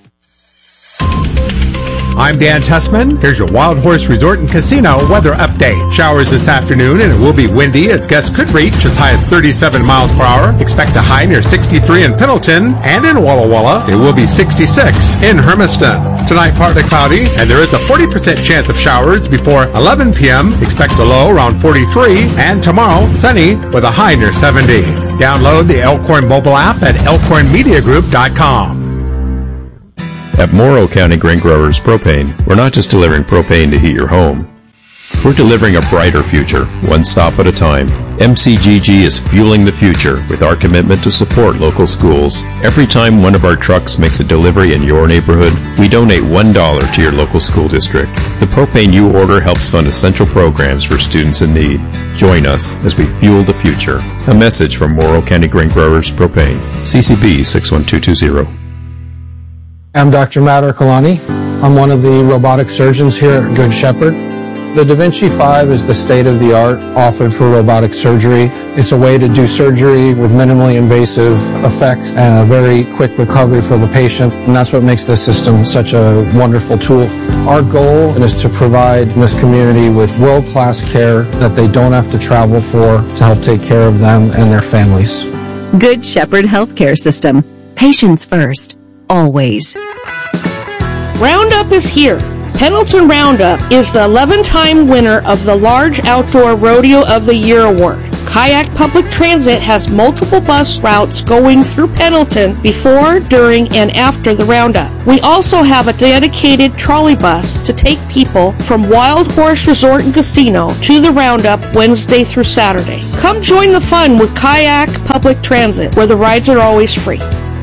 I'm Dan Tussman. Here's your Wild Horse Resort and Casino weather update. Showers this afternoon, and it will be windy as gusts could reach as high as thirty-seven miles per hour. Expect a high near sixty-three in Pendleton, and in Walla Walla, it will be sixty-six in Hermiston. Tonight, partly cloudy, and there is a forty percent chance of showers before eleven p.m. Expect a low around forty-three, and tomorrow, sunny with a high near seventy. Download the Elkhorn mobile app at elkhorn media group dot com. At Morrow County Grain Growers Propane, we're not just delivering propane to heat your home. We're delivering a brighter future, one stop at a time. M C G G is fueling the future with our commitment to support local schools. Every time one of our trucks makes a delivery in your neighborhood, we donate one dollar to your local school district. The propane you order helps fund essential programs for students in need. Join us as we fuel the future. A message from Morrow County Grain Growers Propane. C C B six one two two zero. I'm Doctor Matt Ercolani. I'm one of the robotic surgeons here at Good Shepherd. The Da Vinci five is the state-of-the-art offered for robotic surgery. It's a way to do surgery with minimally invasive effects and a very quick recovery for the patient, and that's what makes this system such a wonderful tool. Our goal is to provide this community with world-class care that they don't have to travel for to help take care of them and their families. Good Shepherd Healthcare System. Patients first. Always. Roundup is here. Pendleton Roundup is the eleven-time winner of the Large Outdoor Rodeo of the Year award. Kayak Public Transit has multiple bus routes going through Pendleton before, during, and after the Roundup. We also have a dedicated trolley bus to take people from Wild Horse Resort and Casino to the Roundup Wednesday through Saturday. Come join the fun with Kayak Public Transit, where the rides are always free.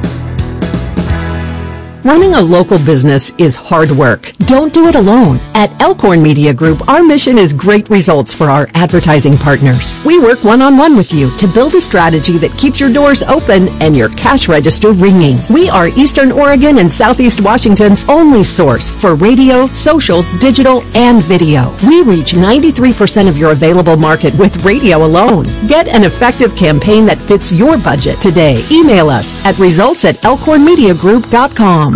Running a local business is hard work. Don't do it alone. At Elkhorn Media Group, our mission is great results for our advertising partners. We work one-on-one with you to build a strategy that keeps your doors open and your cash register ringing. We are Eastern Oregon and Southeast Washington's only source for radio, social, digital, and video. We reach ninety-three percent of your available market with radio alone. Get an effective campaign that fits your budget today. Email us at results at elkhorn media group dot com.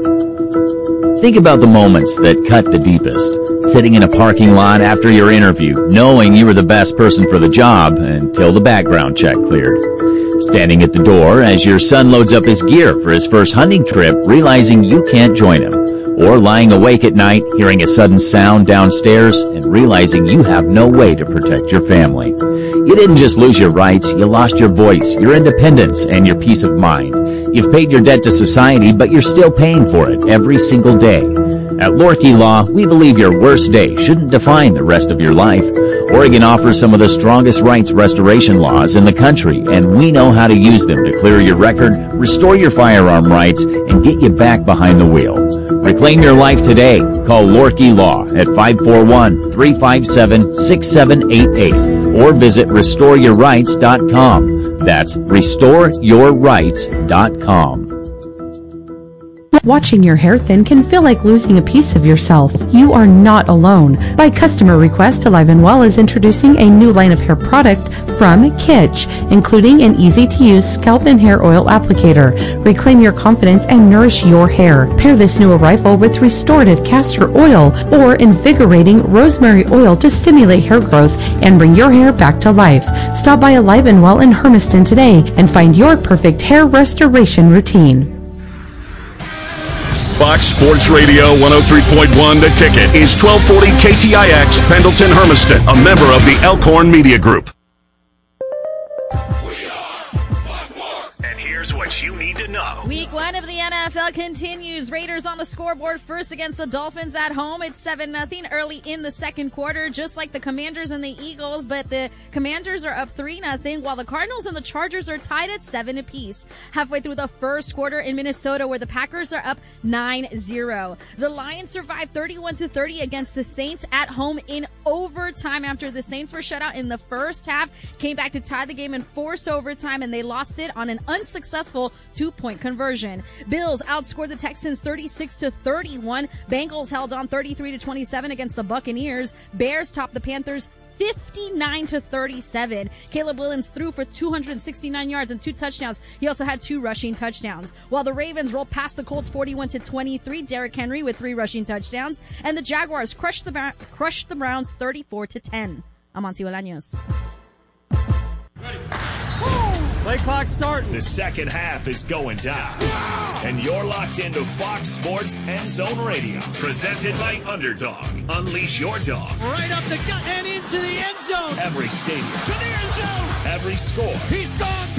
Think about the moments that cut the deepest. Sitting in a parking lot after your interview, knowing you were the best person for the job until the background check cleared. Standing at the door as your son loads up his gear for his first hunting trip, realizing you can't join him. Or lying awake at night, hearing a sudden sound downstairs and realizing you have no way to protect your family. You didn't just lose your rights, you lost your voice, your independence, and your peace of mind. You've paid your debt to society, but you're still paying for it every single day. At Lorkey Law, we believe your worst day shouldn't define the rest of your life. Oregon offers some of the strongest rights restoration laws in the country, and we know how to use them to clear your record, restore your firearm rights, and get you back behind the wheel. Reclaim your life today. Call Lorkey Law at five four one, three five seven, six seven eight eight or visit restore your rights dot com. That's restore your rights dot com. Watching your hair thin can feel like losing a piece of yourself. You are not alone. By customer request, Alive and Well is introducing a new line of hair product from Kitsch, including an easy-to-use scalp and hair oil applicator. Reclaim your confidence and nourish your hair. Pair this new arrival with restorative castor oil or invigorating rosemary oil to stimulate hair growth and bring your hair back to life. Stop by Alive and Well in Hermiston today and find your perfect hair restoration routine. Fox Sports Radio one oh three point one The Ticket is twelve forty K T I X Pendleton Hermiston, a member of the Elkhorn Media Group. And here's what you need to know. Week one of the N F L continues. Raiders on the scoreboard first against the Dolphins at home. It's seven nothing early in the second quarter, just like the Commanders and the Eagles, but the Commanders are up three nothing, while the Cardinals and the Chargers are tied at seven apiece. Halfway through the first quarter in Minnesota, where the Packers are up nine zero. The Lions survived thirty-one to thirty against the Saints at home in overtime after the Saints were shut out in the first half, came back to tie the game in forced overtime, and they lost it on an unsuccessful two-point conversion. Bills outscored the Texans thirty-six to thirty-one. Bengals held on thirty-three to twenty-seven against the Buccaneers. Bears topped the Panthers fifty-nine to thirty-seven. Caleb Williams threw for two hundred sixty-nine yards and two touchdowns. He also had two rushing touchdowns. While the Ravens rolled past the Colts forty-one to twenty-three, Derrick Henry with three rushing touchdowns, and the Jaguars crushed the crushed the Browns thirty-four to ten. Amancio Bolaños. Play clock starting. The second half is going down. And you're locked into Fox Sports End Zone Radio. Presented by Underdog. Unleash your dog. Right up the gut and into the end zone. Every stadium. To the end zone. Every score. He's gone, baby.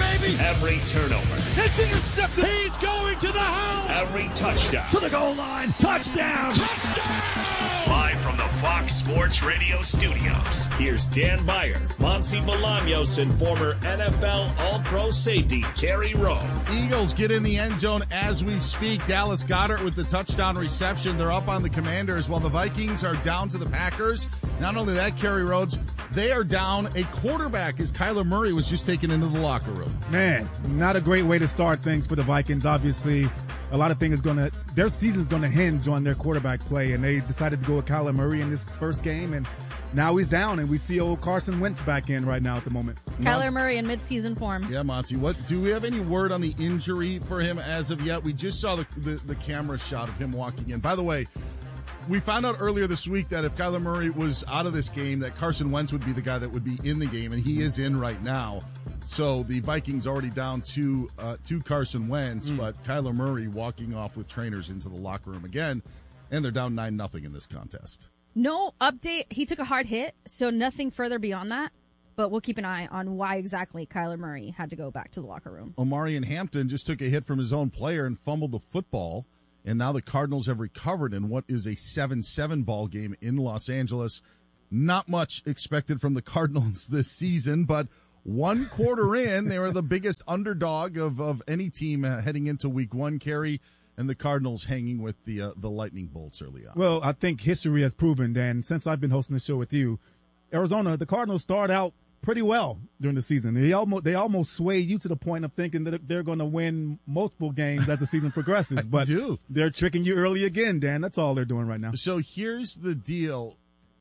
Every turnover. It's intercepted. He's going to the house. Every touchdown. To the goal line. Touchdown. Touchdown. Live from the Fox Sports Radio studios, here's Dan Beyer, Monty Bolaños, and former N F L All-Pro safety Kerry Rhodes. Eagles get in the end zone as we speak. Dallas Goedert with the touchdown reception. They're up on the Commanders while the Vikings are down to the Packers. Not only that, Kerry Rhodes, they are down a quarterback as Kyler Murray was just taken into the locker room. Man, not a great way to start things for the Vikings. Obviously, a lot of things is going to, their season is going to hinge on their quarterback play, and they decided to go with Kyler Murray in this first game, and now he's down, and we see old Carson Wentz back in right now at the moment. Kyler Murray in midseason form. Yeah, Monty, what do we have any word on the injury for him as of yet? We just saw the, the, the camera shot of him walking in. By the way, we found out earlier this week that if Kyler Murray was out of this game, that Carson Wentz would be the guy that would be in the game, and he is in right now. So the Vikings already down to uh, to Carson Wentz, mm. but Kyler Murray walking off with trainers into the locker room again, and they're down nine nothing in this contest. No update. He took a hard hit, so nothing further beyond that. But we'll keep an eye on why exactly Kyler Murray had to go back to the locker room. Omarion Hampton just took a hit from his own player and fumbled the football, and now the Cardinals have recovered in what is a seven seven ball game in Los Angeles. Not much expected from the Cardinals this season, but one quarter in, they were the biggest underdog of, of any team heading into week one, Kerry, and the Cardinals hanging with the uh, the lightning bolts early on. Well, I think history has proven, Dan, since I've been hosting the show with you, Arizona, the Cardinals start out pretty well during the season. They almost they almost sway you to the point of thinking that they're going to win multiple games as the season progresses. But do. They're tricking you early again, Dan. That's all they're doing right now. So here's the deal.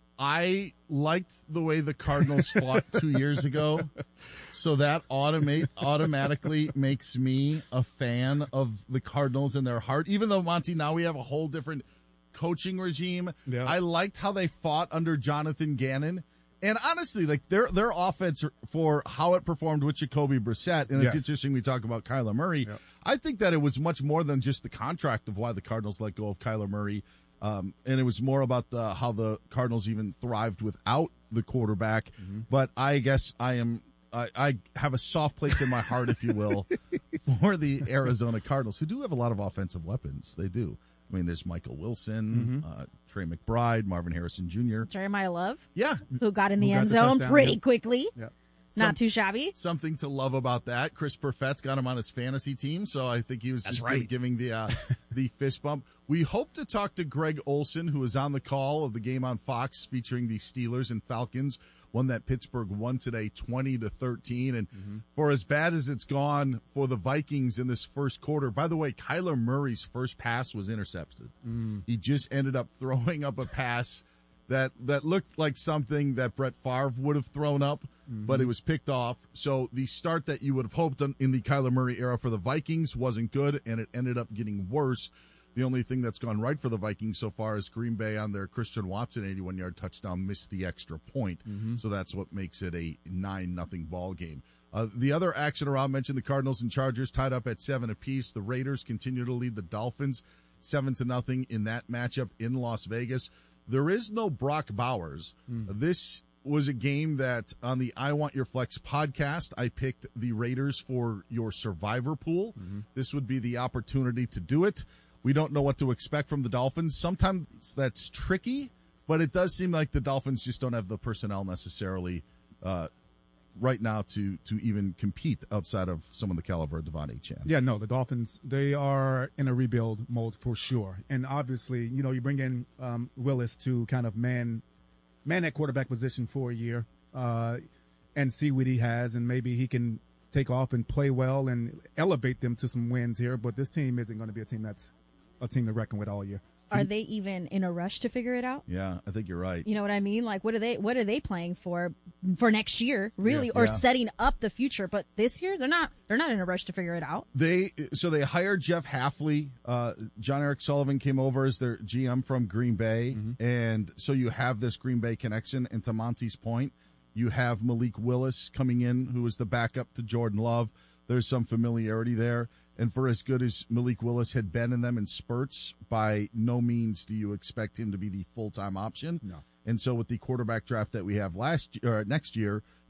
I liked the way the Cardinals fought two years ago, so that automate automatically makes me a fan of the Cardinals in their heart. Even though, Monty, now we have a whole different coaching regime. Yeah. I liked how they fought under Jonathan Gannon. And honestly, like their their offense for how it performed with Jacoby Brissett, and it's yes. interesting we talk about Kyler Murray. Yep. I think that it was much more than just the contract of why the Cardinals let go of Kyler Murray. Um, and it was more about the, how the Cardinals even thrived without the quarterback. Mm-hmm. But I guess I am I, I have a soft place in my heart, if you will, for the Arizona Cardinals, who do have a lot of offensive weapons. They do. I mean, there's Michael Wilson, mm-hmm. uh, Trey McBride, Marvin Harrison Junior Jeremiah Love. Yeah. Who got in the who end the zone touchdown. pretty yep. quickly. Yep. Not Some, too shabby. Something to love about that. Chris Perfett's got him on his fantasy team, so I think he was That's just right. giving the uh, the fist bump. We hope to talk to Greg Olson, who was on the call of the game on Fox featuring the Steelers and Falcons, one that Pittsburgh won today twenty to thirteen. And mm-hmm. for as bad as it's gone for the Vikings in this first quarter, by the way, Kyler Murray's first pass was intercepted. Mm. He just ended up throwing up a pass that that looked like something that Brett Favre would have thrown up, mm-hmm. but it was picked off. So the start that you would have hoped in the Kyler Murray era for the Vikings wasn't good, and it ended up getting worse. The only thing that's gone right for the Vikings so far is Green Bay on their Christian Watson eighty-one-yard touchdown missed the extra point. Mm-hmm. So that's what makes it a nine nothing ball game. Uh, the other action around mentioned the Cardinals and Chargers tied up at seven apiece. The Raiders continue to lead the Dolphins seven to nothing in that matchup in Las Vegas. There is no Brock Bowers. Mm. This was a game that on the I Want Your Flex podcast, I picked the Raiders for your survivor pool. Mm-hmm. This would be the opportunity to do it. We don't know what to expect from the Dolphins. Sometimes that's tricky, but it does seem like the Dolphins just don't have the personnel necessarily uh, right now to to even compete outside of some of the caliber of Devon Achane. Yeah, no, the Dolphins, they are in a rebuild mode for sure. And obviously, you know, you bring in um, Willis to kind of man man that quarterback position for a year uh, and see what he has, and maybe he can take off and play well and elevate them to some wins here. But this team isn't going to be a team that's a team to reckon with all year. Are they even in a rush to figure it out? Yeah, I think you're right. You know what I mean? Like, what are they? What are they playing for? For next year, really, Yeah. or Yeah. setting up the future? But this year, they're not. They're not in a rush to figure it out. They so they hired Jeff Hafley. Uh, John Eric Sullivan came over as their G M from Green Bay, Mm-hmm. and so you have this Green Bay connection. And to Monty's point, you have Malik Willis coming in, who is the backup to Jordan Love. There's some familiarity there. And for as good as Malik Willis had been in them in spurts, by no means do you expect him to be the full-time option. No. And so with the quarterback draft that we have last or next year,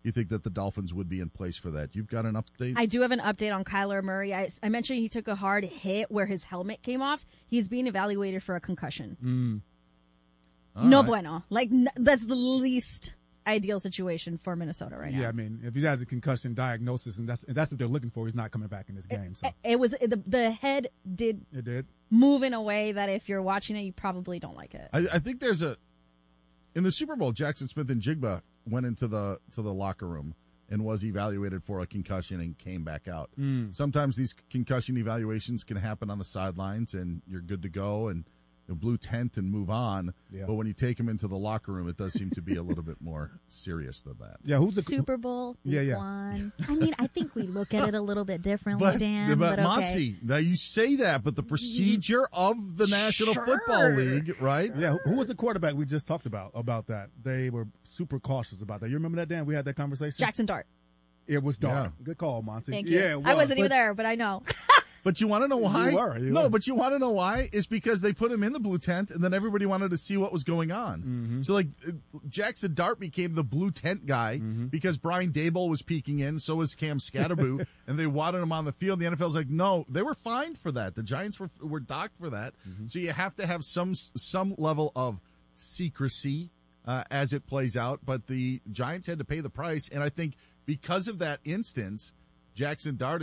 you think that the Dolphins would be in place for that. You've got an update? I do have an update on Kyler Murray. I, I mentioned he took a hard hit where his helmet came off. He's being evaluated for a concussion. Mm. No right. bueno. Like, n- that's the least ideal situation for Minnesota right yeah, now. Yeah, I mean, if he has a concussion diagnosis and that's if that's what they're looking for, he's not coming back in this game. So It, it was the, the head did it did move in a way that if you're watching it, you probably don't like it. I, I think there's a in the Super Bowl, Jackson Smith and Jigba went into the to the locker room and was evaluated for a concussion and came back out. Mm. Sometimes these concussion evaluations can happen on the sidelines and you're good to go and a blue tent and move on. Yeah. But when you take them into the locker room, it does seem to be a little bit more serious than that. Yeah, who's the Super Bowl? Yeah, yeah. Won. I mean, I think we look at it a little bit differently, But, Dan. but, But, okay. Monty, now you say that, but the procedure of the National Sure. Football League, right? Yeah, who was the quarterback we just talked about about that? They were super cautious about that. You remember that, Dan? We had that conversation. Jackson Dart. It was Dart. Yeah. Good call, Monty. Thank you. Yeah, it I was. wasn't even there, but I know. But you want to know why? You were, you no, were. but you want to know why? Is because they put him in the blue tent, and then everybody wanted to see what was going on. Mm-hmm. So, like, uh, Jackson Dart became the blue tent guy Mm-hmm. because Brian Daboll was peeking in, so was Cam Scatterboo, and they wanted him on the field. The N F L's like, no, they were fined for that. The Giants were were docked for that. Mm-hmm. So you have to have some some level of secrecy uh, as it plays out. But the Giants had to pay the price, and I think because of that instance, Jackson Dart